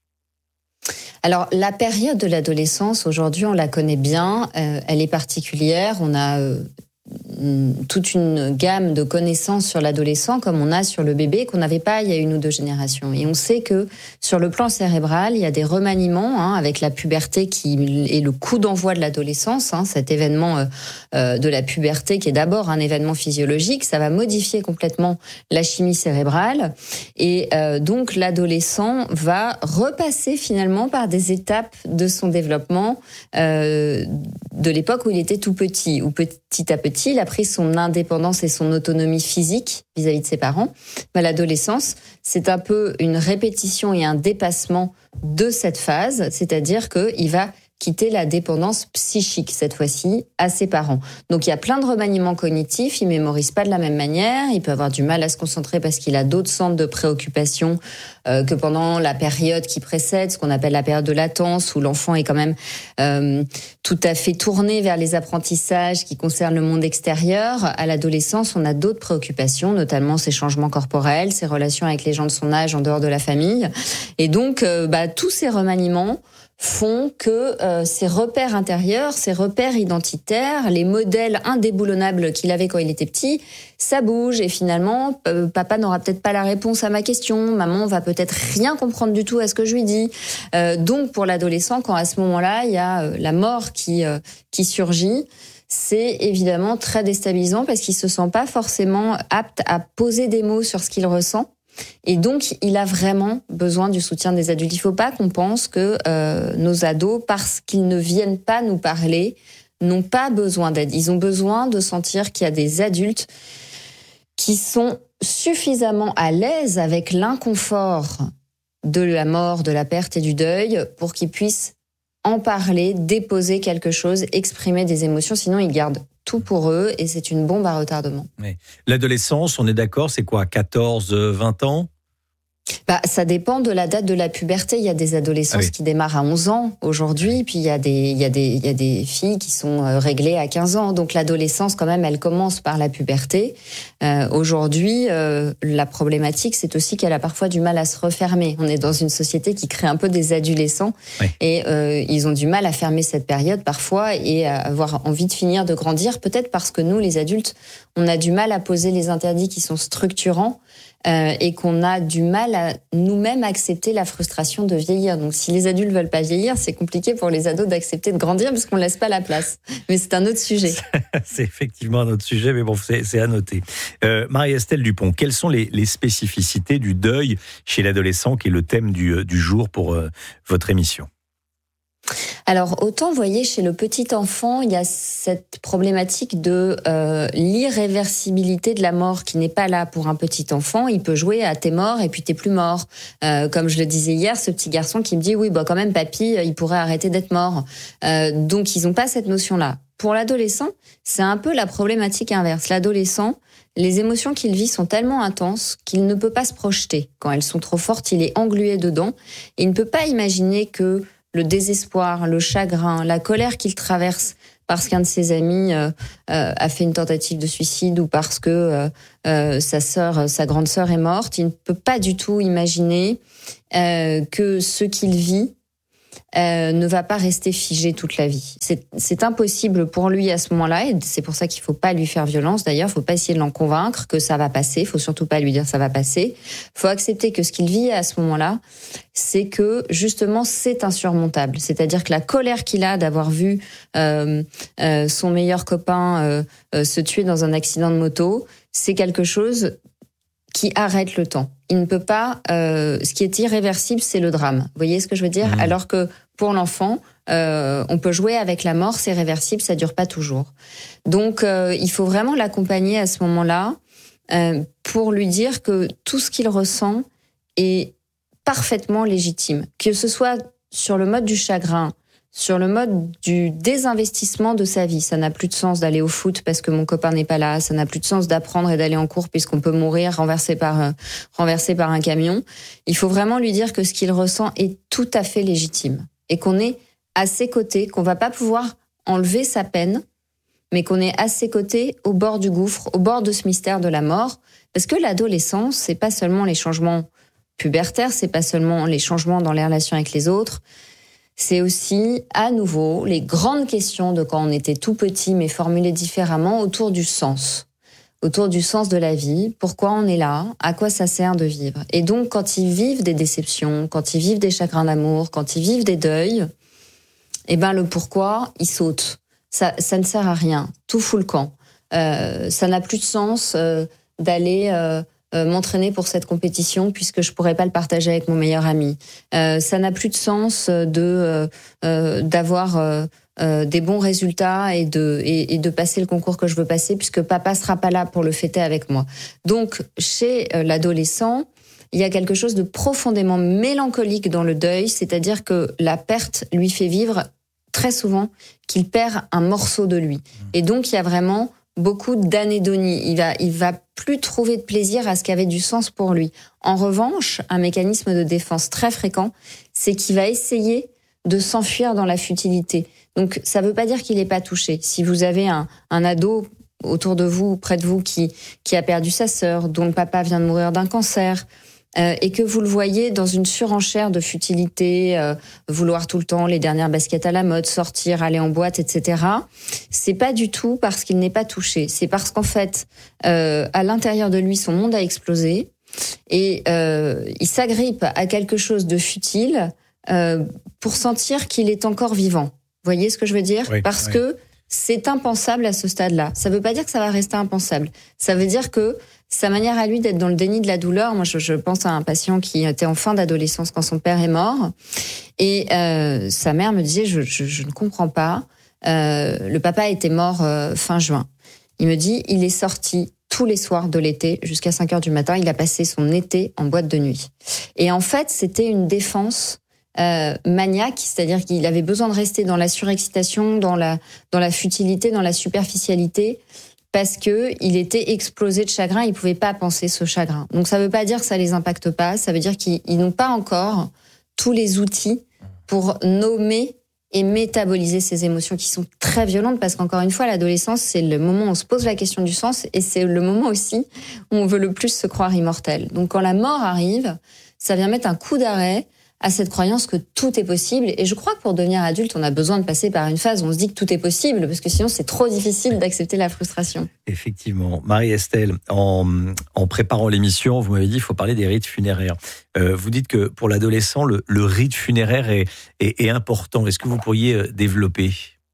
Alors, la période de l'adolescence, aujourd'hui, on la connaît bien. Elle est particulière. On a toute une gamme de connaissances sur l'adolescent comme on a sur le bébé qu'on n'avait pas il y a 1 ou 2 générations. Et on sait que sur le plan cérébral, il y a des remaniements avec la puberté qui est le coup d'envoi de l'adolescence, cet événement de la puberté qui est d'abord un événement physiologique. Ça va modifier complètement la chimie cérébrale et donc l'adolescent va repasser finalement par des étapes de son développement de l'époque où il était tout petit, où petit à petit il a pris son indépendance et son autonomie physique vis-à-vis de ses parents. Mais l'adolescence, c'est un peu une répétition et un dépassement de cette phase, c'est-à-dire qu'il va quitter la dépendance psychique, cette fois-ci, à ses parents. Donc il y a plein de remaniements cognitifs, il mémorise pas de la même manière, il peut avoir du mal à se concentrer parce qu'il a d'autres centres de préoccupation que pendant la période qui précède, ce qu'on appelle la période de latence, où l'enfant est quand même tout à fait tourné vers les apprentissages qui concernent le monde extérieur. À l'adolescence, on a d'autres préoccupations, notamment ses changements corporels, ses relations avec les gens de son âge en dehors de la famille. Et donc, tous ces remaniements font que ses repères intérieurs, ses repères identitaires, les modèles indéboulonnables qu'il avait quand il était petit, ça bouge et finalement, papa n'aura peut-être pas la réponse à ma question, maman va peut-être rien comprendre du tout à ce que je lui dis. Donc pour l'adolescent, quand à ce moment-là, il y a la mort qui surgit, c'est évidemment très déstabilisant parce qu'il se sent pas forcément apte à poser des mots sur ce qu'il ressent. Et donc, il a vraiment besoin du soutien des adultes. Il ne faut pas qu'on pense que nos ados, parce qu'ils ne viennent pas nous parler, n'ont pas besoin d'aide. Ils ont besoin de sentir qu'il y a des adultes qui sont suffisamment à l'aise avec l'inconfort de la mort, de la perte et du deuil pour qu'ils puissent en parler, déposer quelque chose, exprimer des émotions. Sinon, ils gardent tout pour eux et c'est une bombe à retardement. Mais l'adolescence, on est d'accord, c'est quoi, 14, 20 ans ? Ça dépend de la date de la puberté. Il y a des adolescences qui démarrent à 11 ans aujourd'hui, puis il y a des filles qui sont réglées à 15 ans. Donc l'adolescence, quand même, elle commence par la puberté. Aujourd'hui, la problématique, c'est aussi qu'elle a parfois du mal à se refermer. On est dans une société qui crée un peu des adolescents et ils ont du mal à fermer cette période parfois et à avoir envie de finir de grandir. Peut-être parce que nous, les adultes, on a du mal à poser les interdits qui sont structurants. Et qu'on a du mal à nous-mêmes accepter la frustration de vieillir. Donc si les adultes veulent pas vieillir, c'est compliqué pour les ados d'accepter de grandir parce qu'on laisse pas la place. Mais c'est un autre sujet. C'est effectivement un autre sujet, mais bon, c'est à noter. Marie-Estelle Dupont, quelles sont les spécificités du deuil chez l'adolescent qui est le thème du jour pour votre émission ? Alors, autant, vous voyez, chez le petit enfant, il y a cette problématique de l'irréversibilité de la mort qui n'est pas là pour un petit enfant. Il peut jouer à t'es mort et puis t'es plus mort. Comme je le disais hier, ce petit garçon qui me dit, oui, bah quand même, papy, il pourrait arrêter d'être mort. Donc, ils n'ont pas cette notion-là. Pour l'adolescent, c'est un peu la problématique inverse. L'adolescent, les émotions qu'il vit sont tellement intenses qu'il ne peut pas se projeter. Quand elles sont trop fortes, il est englué dedans. Et il ne peut pas imaginer que le désespoir, le chagrin, la colère qu'il traverse parce qu'un de ses amis a fait une tentative de suicide ou parce que sa grande sœur est morte, il ne peut pas du tout imaginer que ce qu'il vit ne va pas rester figé toute la vie. C'est impossible pour lui à ce moment-là, et c'est pour ça qu'il faut pas lui faire violence. D'ailleurs, il faut pas essayer de l'en convaincre que ça va passer. Il faut surtout pas lui dire ça va passer. Il faut accepter que ce qu'il vit à ce moment-là, c'est que justement c'est insurmontable. C'est-à-dire que la colère qu'il a d'avoir vu son meilleur copain se tuer dans un accident de moto, c'est quelque chose qui arrête le temps. Il ne peut pas... ce qui est irréversible, c'est le drame. Vous voyez ce que je veux dire ? Alors que pour l'enfant, on peut jouer avec la mort, c'est réversible, ça dure pas toujours. Donc, il faut vraiment l'accompagner à ce moment-là pour lui dire que tout ce qu'il ressent est parfaitement légitime. Que ce soit sur le mode du chagrin, sur le mode du désinvestissement de sa vie. Ça n'a plus de sens d'aller au foot parce que mon copain n'est pas là. Ça n'a plus de sens d'apprendre et d'aller en cours puisqu'on peut mourir renversé par un camion. Il faut vraiment lui dire que ce qu'il ressent est tout à fait légitime et qu'on est à ses côtés, qu'on va pas pouvoir enlever sa peine, mais qu'on est à ses côtés au bord du gouffre, au bord de ce mystère de la mort. Parce que l'adolescence, c'est pas seulement les changements pubertaires, c'est pas seulement les changements dans les relations avec les autres. C'est aussi, à nouveau, les grandes questions de quand on était tout petit, mais formulées différemment, autour du sens. Autour du sens de la vie, pourquoi on est là, à quoi ça sert de vivre. Et donc, quand ils vivent des déceptions, quand ils vivent des chagrins d'amour, quand ils vivent des deuils, eh ben le pourquoi, il saute. Ça ne sert à rien. Tout fout le camp. Ça n'a plus de sens d'aller... m'entraîner pour cette compétition puisque je pourrais pas le partager avec mon meilleur ami. Ça n'a plus de sens d'avoir des bons résultats et de passer le concours que je veux passer puisque papa sera pas là pour le fêter avec moi. Donc chez l'adolescent, il y a quelque chose de profondément mélancolique dans le deuil, c'est-à-dire que la perte lui fait vivre très souvent qu'il perd un morceau de lui. Et donc il y a vraiment beaucoup d'anédonie. Il va plus trouver de plaisir à ce qui avait du sens pour lui. En revanche, un mécanisme de défense très fréquent, c'est qu'il va essayer de s'enfuir dans la futilité. Donc, ça veut pas dire qu'il n'est pas touché. Si vous avez un ado autour de vous, près de vous, qui a perdu sa sœur, dont le papa vient de mourir d'un cancer, et que vous le voyez dans une surenchère de futilité, vouloir tout le temps les dernières baskets à la mode, sortir, aller en boîte, etc. C'est pas du tout parce qu'il n'est pas touché. C'est parce qu'en fait, à l'intérieur de lui, son monde a explosé et il s'agrippe à quelque chose de futile pour sentir qu'il est encore vivant. Vous voyez ce que je veux dire ? Oui, parce que c'est impensable à ce stade-là. Ça veut pas dire que ça va rester impensable. Ça veut dire que sa manière à lui d'être dans le déni de la douleur, moi je pense à un patient qui était en fin d'adolescence quand son père est mort, et sa mère me disait je ne comprends pas, le papa était mort fin juin. Il me dit il est sorti tous les soirs de l'été jusqu'à 5h du matin, il a passé son été en boîte de nuit. Et en fait c'était une défense maniaque, c'est-à-dire qu'il avait besoin de rester dans la surexcitation, dans la futilité, dans la superficialité, parce que il était explosé de chagrin, il pouvait pas penser ce chagrin. Donc ça veut pas dire que ça les impacte pas, ça veut dire qu'ils n'ont pas encore tous les outils pour nommer et métaboliser ces émotions qui sont très violentes, parce qu'encore une fois, l'adolescence, c'est le moment où on se pose la question du sens, et c'est le moment aussi où on veut le plus se croire immortel. Donc quand la mort arrive, ça vient mettre un coup d'arrêt à cette croyance que tout est possible. Et je crois que pour devenir adulte, on a besoin de passer par une phase où on se dit que tout est possible, parce que sinon c'est trop difficile d'accepter la frustration. Effectivement. Marie-Estelle, en préparant l'émission, vous m'avez dit qu'il faut parler des rites funéraires. Vous dites que pour l'adolescent, le rite funéraire est important. Est-ce que vous pourriez développer ?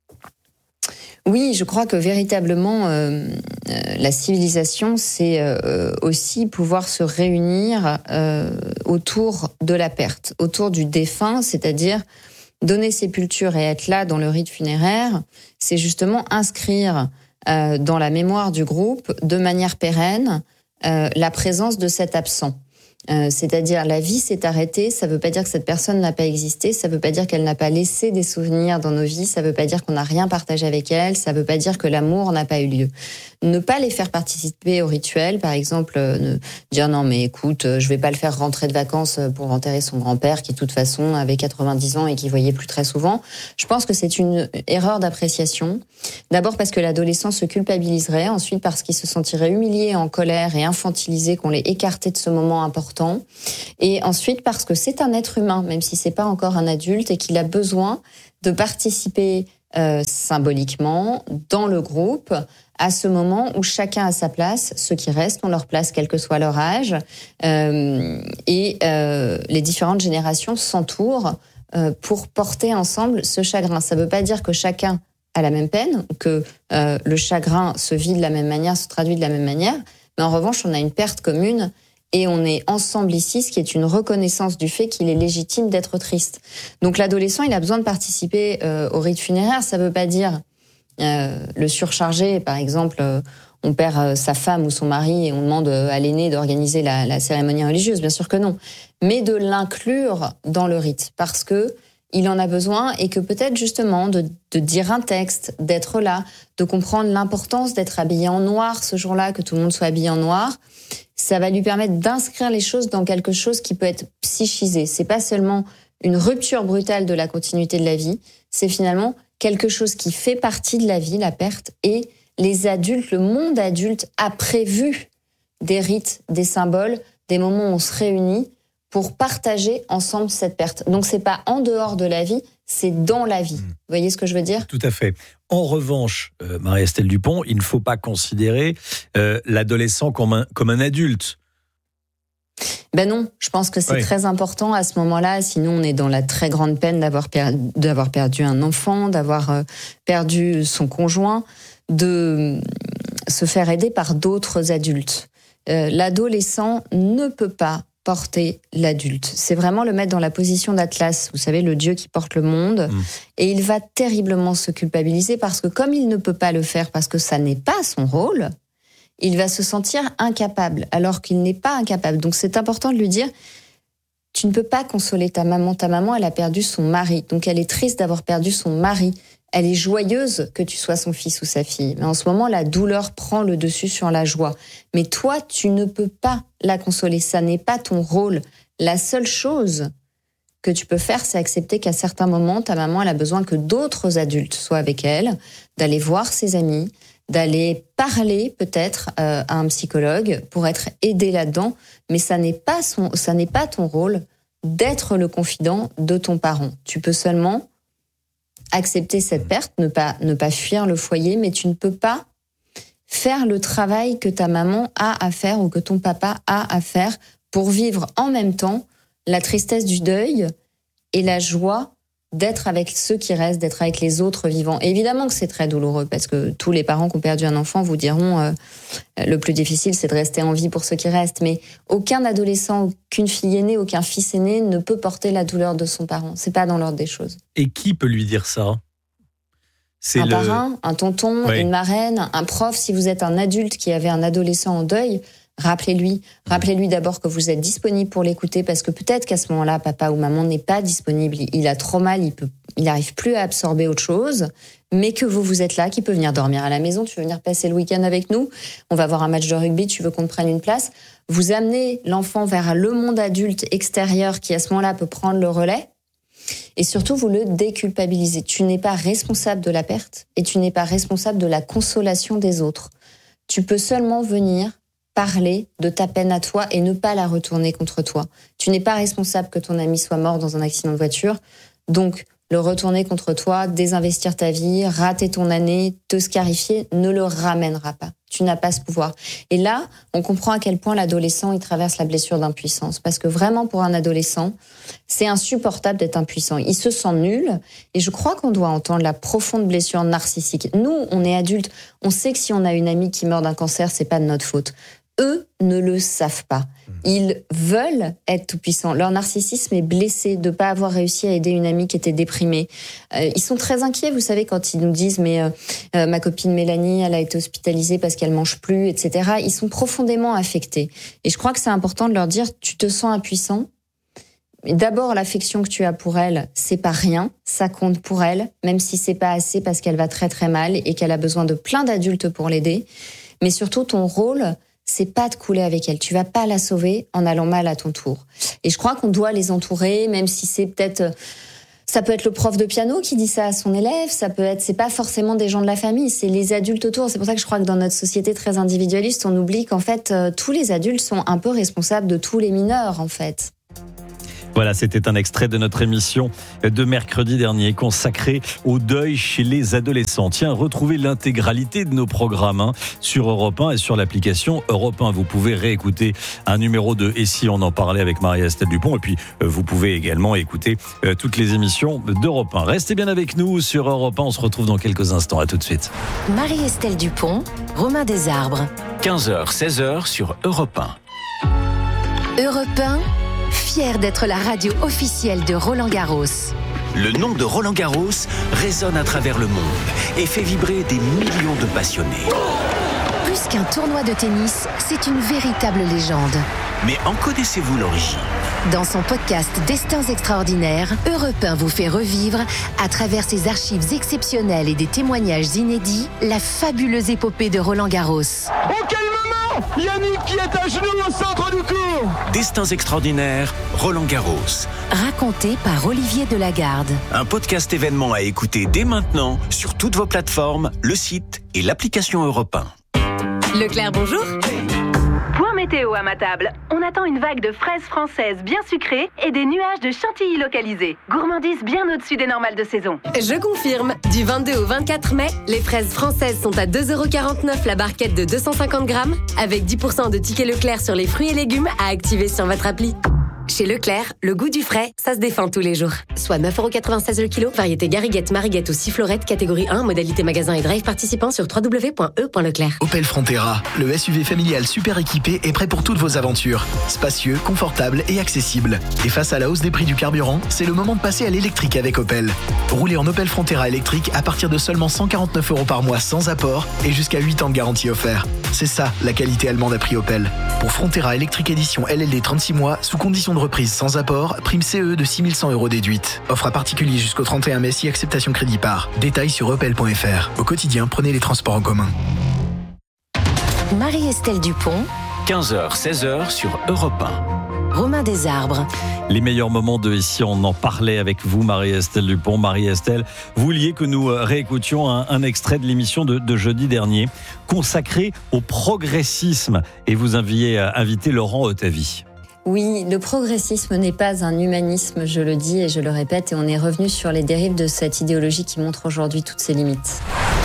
Oui, je crois que véritablement, la civilisation, c'est aussi pouvoir se réunir autour de la perte, autour du défunt, c'est-à-dire Donner sépulture et être là dans le rite funéraire, c'est justement inscrire dans la mémoire du groupe, de manière pérenne, la présence de cet absent. C'est-à-dire la vie s'est arrêtée, ça ne veut pas dire que cette personne n'a pas existé, ça ne veut pas dire qu'elle n'a pas laissé des souvenirs dans nos vies, ça ne veut pas dire qu'on n'a rien partagé avec elle, ça ne veut pas dire que l'amour n'a pas eu lieu. Ne pas les faire participer au rituel, par exemple, dire non mais écoute, je ne vais pas le faire rentrer de vacances pour enterrer son grand-père qui de toute façon avait 90 ans et qui voyait plus très souvent. Je pense que c'est une erreur d'appréciation. D'abord parce que l'adolescent se culpabiliserait, ensuite parce qu'il se sentirait humilié, en colère et infantilisé qu'on l'ait écarté de ce moment important, et ensuite parce que c'est un être humain, même si c'est pas encore un adulte, et qu'il a besoin de participer symboliquement dans le groupe à ce moment où chacun a sa place, ceux qui restent ont leur place quel que soit leur âge, et les différentes générations s'entourent pour porter ensemble ce chagrin. Ça ne veut pas dire que chacun a la même peine, que le chagrin se vit de la même manière, se traduit de la même manière, mais en revanche on a une perte commune et on est ensemble ici, ce qui est une reconnaissance du fait qu'il est légitime d'être triste. Donc l'adolescent, il a besoin de participer au rite funéraire. Ça ne veut pas dire le surcharger. Par exemple, on perd sa femme ou son mari et on demande à l'aîné d'organiser la cérémonie religieuse. Bien sûr que non. Mais de l'inclure dans le rite, parce que il en a besoin, et que peut-être justement de dire un texte, d'être là, de comprendre l'importance d'être habillé en noir ce jour-là, que tout le monde soit habillé en noir, ça va lui permettre d'inscrire les choses dans quelque chose qui peut être psychisé. C'est pas seulement une rupture brutale de la continuité de la vie, c'est finalement quelque chose qui fait partie de la vie, la perte, et les adultes, le monde adulte a prévu des rites, des symboles, des moments où on se réunit pour partager ensemble cette perte. Donc c'est pas en dehors de la vie, c'est dans la vie. Vous voyez ce que je veux dire ? Tout à fait. En revanche, Marie-Estelle Dupont, il ne faut pas considérer l'adolescent comme un adulte. Ben non, je pense que c'est très important à ce moment-là, sinon on est dans la très grande peine d'avoir perdu un enfant, d'avoir perdu son conjoint, de se faire aider par d'autres adultes. L'adolescent ne peut pas porter l'adulte. C'est vraiment le mettre dans la position d'Atlas, vous savez, le dieu qui porte le monde, et il va terriblement se culpabiliser parce que comme il ne peut pas le faire parce que ça n'est pas son rôle, il va se sentir incapable alors qu'il n'est pas incapable. Donc c'est important de lui dire, tu ne peux pas consoler ta maman. Ta maman, elle a perdu son mari, donc elle est triste d'avoir perdu son mari. Elle est joyeuse que tu sois son fils ou sa fille. Mais en ce moment, la douleur prend le dessus sur la joie. Mais toi, tu ne peux pas la consoler. Ça n'est pas ton rôle. La seule chose que tu peux faire, c'est accepter qu'à certains moments, ta maman, elle a besoin que d'autres adultes soient avec elle, d'aller voir ses amis, d'aller parler peut-être à un psychologue pour être aidé là-dedans. Mais ça n'est pas ton rôle d'être le confident de ton parent. Tu peux seulement accepter cette perte, ne pas fuir le foyer, mais tu ne peux pas faire le travail que ta maman a à faire ou que ton papa a à faire pour vivre en même temps la tristesse du deuil et la joie d'être avec ceux qui restent, d'être avec les autres vivants. Et évidemment que c'est très douloureux, parce que tous les parents qui ont perdu un enfant vous diront le plus difficile, c'est de rester en vie pour ceux qui restent. Mais aucun adolescent, aucune fille aînée, aucun fils aîné ne peut porter la douleur de son parent. C'est pas dans l'ordre des choses. Et qui peut lui dire ça ? C'est un parrain, un tonton, une marraine, un prof. Si vous êtes un adulte qui avait un adolescent en deuil, rappelez-lui d'abord que vous êtes disponible pour l'écouter, parce que peut-être qu'à ce moment-là, papa ou maman n'est pas disponible, il a trop mal, il n'arrive plus à absorber autre chose, mais que vous êtes là, qu'il peut venir dormir à la maison, tu veux venir passer le week-end avec nous, on va voir un match de rugby, tu veux qu'on te prenne une place. Vous amenez l'enfant vers le monde adulte extérieur qui à ce moment-là peut prendre le relais, et surtout vous le déculpabilisez. Tu n'es pas responsable de la perte et tu n'es pas responsable de la consolation des autres. Tu peux seulement venir parler de ta peine à toi et ne pas la retourner contre toi. Tu n'es pas responsable que ton ami soit mort dans un accident de voiture, donc le retourner contre toi, désinvestir ta vie, rater ton année, te scarifier, ne le ramènera pas. Tu n'as pas ce pouvoir. Et là, on comprend à quel point l'adolescent, il traverse la blessure d'impuissance. Parce que vraiment, pour un adolescent, c'est insupportable d'être impuissant. Il se sent nul. Et je crois qu'on doit entendre la profonde blessure narcissique. Nous, on est adultes. On sait que si on a une amie qui meurt d'un cancer, c'est pas de notre faute. eux ne le savent pas. Ils veulent être tout-puissants. Leur narcissisme est blessé de ne pas avoir réussi à aider une amie qui était déprimée. Ils sont très inquiets, vous savez, quand ils nous disent « mais ma copine Mélanie, elle a été hospitalisée parce qu'elle mange plus, etc. » Ils sont profondément affectés. Et je crois que c'est important de leur dire « tu te sens impuissant ». D'abord, l'affection que tu as pour elle, c'est pas rien, ça compte pour elle, même si c'est pas assez parce qu'elle va très très mal et qu'elle a besoin de plein d'adultes pour l'aider. Mais surtout, ton rôle, c'est pas de couler avec elle. Tu vas pas la sauver en allant mal à ton tour. Et je crois qu'on doit les entourer, même si c'est peut-être... Ça peut être le prof de piano qui dit ça à son élève, c'est pas forcément des gens de la famille, c'est les adultes autour. C'est pour ça que je crois que dans notre société très individualiste, on oublie qu'en fait, tous les adultes sont un peu responsables de tous les mineurs, en fait. Voilà, c'était un extrait de notre émission de mercredi dernier consacrée au deuil chez les adolescents. Tiens, retrouvez l'intégralité de nos programmes sur Europe 1 et sur l'application Europe 1. Vous pouvez réécouter un numéro de Et si on en parlait avec Marie-Estelle Dupont. Et puis, vous pouvez également écouter toutes les émissions d'Europe 1. Restez bien avec nous sur Europe 1. On se retrouve dans quelques instants. À tout de suite. Marie-Estelle Dupont, Romain Desarbres. 15h, 16h sur Europe 1. Europe 1, fier d'être la radio officielle de Roland-Garros. Le nom de Roland-Garros résonne à travers le monde et fait vibrer des millions de passionnés. Plus qu'un tournoi de tennis, c'est une véritable légende. Mais en connaissez-vous l'origine ? Dans son podcast Destins extraordinaires, Europe 1 vous fait revivre, à travers ses archives exceptionnelles et des témoignages inédits, la fabuleuse épopée de Roland-Garros. Oh, quel moment ! Yannick qui est à genoux au centre du court. Destins extraordinaires, Roland-Garros. Raconté par Olivier Delagarde. Un podcast événement à écouter dès maintenant sur toutes vos plateformes, le site et l'application Europe 1. Leclerc, bonjour. Point météo à ma table. On attend une vague de fraises françaises bien sucrées et des nuages de chantilly localisés. Gourmandise bien au-dessus des normales de saison. Je confirme. Du 22 au 24 mai, les fraises françaises sont à 2,49€ la barquette de 250 grammes, avec 10% de tickets Leclerc sur les fruits et légumes à activer sur votre appli. Chez Leclerc, le goût du frais, ça se défend tous les jours. Soit 9,96€ le kilo, variété Gariguette, Mariguette ou Sifflorette, catégorie 1, modalité magasin et drive participant sur www.e.leclerc. Opel Frontera, le SUV familial super équipé est prêt pour toutes vos aventures. Spacieux, confortable et accessible. Et face à la hausse des prix du carburant, c'est le moment de passer à l'électrique avec Opel. Roulez en Opel Frontera électrique à partir de seulement 149€ par mois sans apport et jusqu'à 8 ans de garantie offerte. C'est ça, la qualité allemande à prix Opel. Pour Frontera électrique édition LLD 36 mois, sous condition de reprise sans apport, prime CE de 6100€ déduite. Offre à particulier jusqu'au 31 mai si acceptation crédit par. Détails sur opel.fr. Au quotidien, prenez les transports en commun. Marie-Estelle Dupont. 15h, 16h sur Europe 1. Romain Desarbres. Les meilleurs moments de Ici, on en parlait avec vous, Marie-Estelle Dupont. Marie-Estelle, vous vouliez que nous réécoutions un extrait de l'émission de jeudi dernier, consacré au progressisme. Et vous aviez invité Laurent Ottavie. Oui, le progressisme n'est pas un humanisme, je le dis et je le répète, et on est revenu sur les dérives de cette idéologie qui montre aujourd'hui toutes ses limites.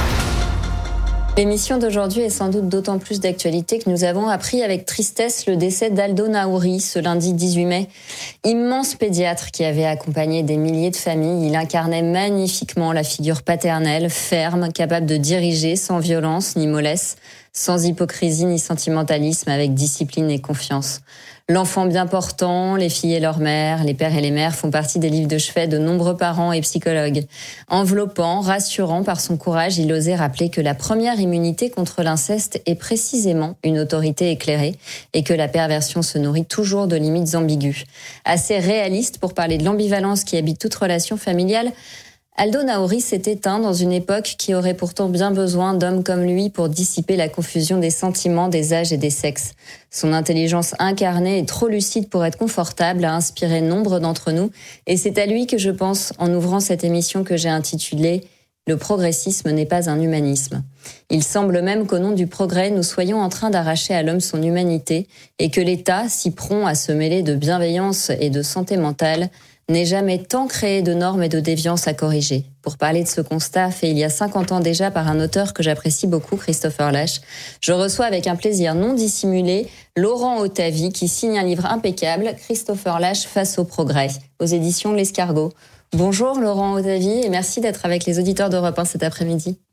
L'émission d'aujourd'hui est sans doute d'autant plus d'actualité que nous avons appris avec tristesse le décès d'Aldo Naouri ce lundi 18 mai. Immense pédiatre qui avait accompagné des milliers de familles, il incarnait magnifiquement la figure paternelle, ferme, capable de diriger sans violence ni mollesse, sans hypocrisie ni sentimentalisme, avec discipline et confiance. L'enfant bien portant, les filles et leurs mères, les pères et les mères font partie des livres de chevet de nombreux parents et psychologues. Enveloppant, rassurant par son courage, il osait rappeler que la première immunité contre l'inceste est précisément une autorité éclairée et que la perversion se nourrit toujours de limites ambiguës. Assez réaliste pour parler de l'ambivalence qui habite toute relation familiale, Aldo Naouri s'est éteint dans une époque qui aurait pourtant bien besoin d'hommes comme lui pour dissiper la confusion des sentiments, des âges et des sexes. Son intelligence incarnée et trop lucide pour être confortable a inspiré nombre d'entre nous. Et c'est à lui que je pense en ouvrant cette émission que j'ai intitulée « Le progressisme n'est pas un humanisme ». Il semble même qu'au nom du progrès, nous soyons en train d'arracher à l'homme son humanité et que l'État, si prompt à se mêler de bienveillance et de santé mentale, n'ait jamais tant créé de normes et de déviances à corriger. Pour parler de ce constat, fait il y a 50 ans déjà par un auteur que j'apprécie beaucoup, Christopher Lasch, je reçois avec un plaisir non dissimulé Laurent Ottavie qui signe un livre impeccable, Christopher Lasch face au progrès, aux éditions L'Escargot. Bonjour Laurent Ottavie et merci d'être avec les auditeurs d'Europe 1 cet après-midi.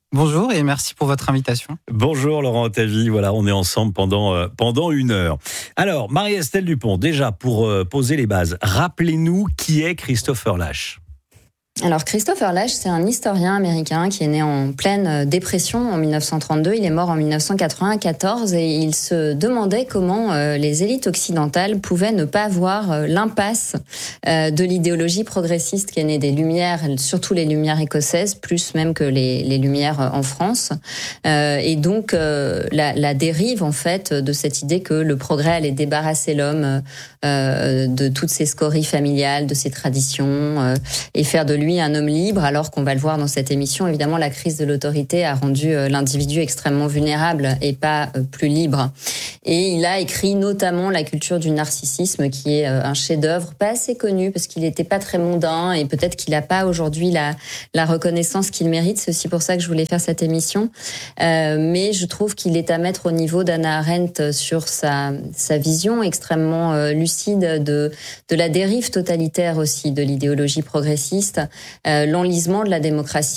Bonjour et merci pour votre invitation. Bonjour Laurent Ottavi, voilà, on est ensemble pendant 1 heure. Alors, Marie-Estelle Dupont, déjà pour poser les bases, rappelez-nous qui est Christopher Lasch. Alors Christopher Lasch, c'est un historien américain qui est né en pleine dépression en 1932. Il est mort en 1994 et il se demandait comment les élites occidentales pouvaient ne pas voir l'impasse de l'idéologie progressiste qui est née des Lumières, surtout les Lumières écossaises, plus même que les Lumières en France. Et donc la dérive en fait de cette idée que le progrès allait débarrasser l'homme de toutes ses scories familiales, de ses traditions et faire de lui un homme libre, alors qu'on va le voir dans cette émission, évidemment, la crise de l'autorité a rendu l'individu extrêmement vulnérable et pas plus libre. Et il a écrit notamment La culture du narcissisme, qui est un chef-d'œuvre pas assez connu parce qu'il n'était pas très mondain et peut-être qu'il n'a pas aujourd'hui la reconnaissance qu'il mérite. C'est aussi pour ça que je voulais faire cette émission. Mais je trouve qu'il est à mettre au niveau d'Hannah Arendt sur sa vision extrêmement lucide de la dérive totalitaire aussi de l'idéologie progressiste, l'enlisement de la démocratie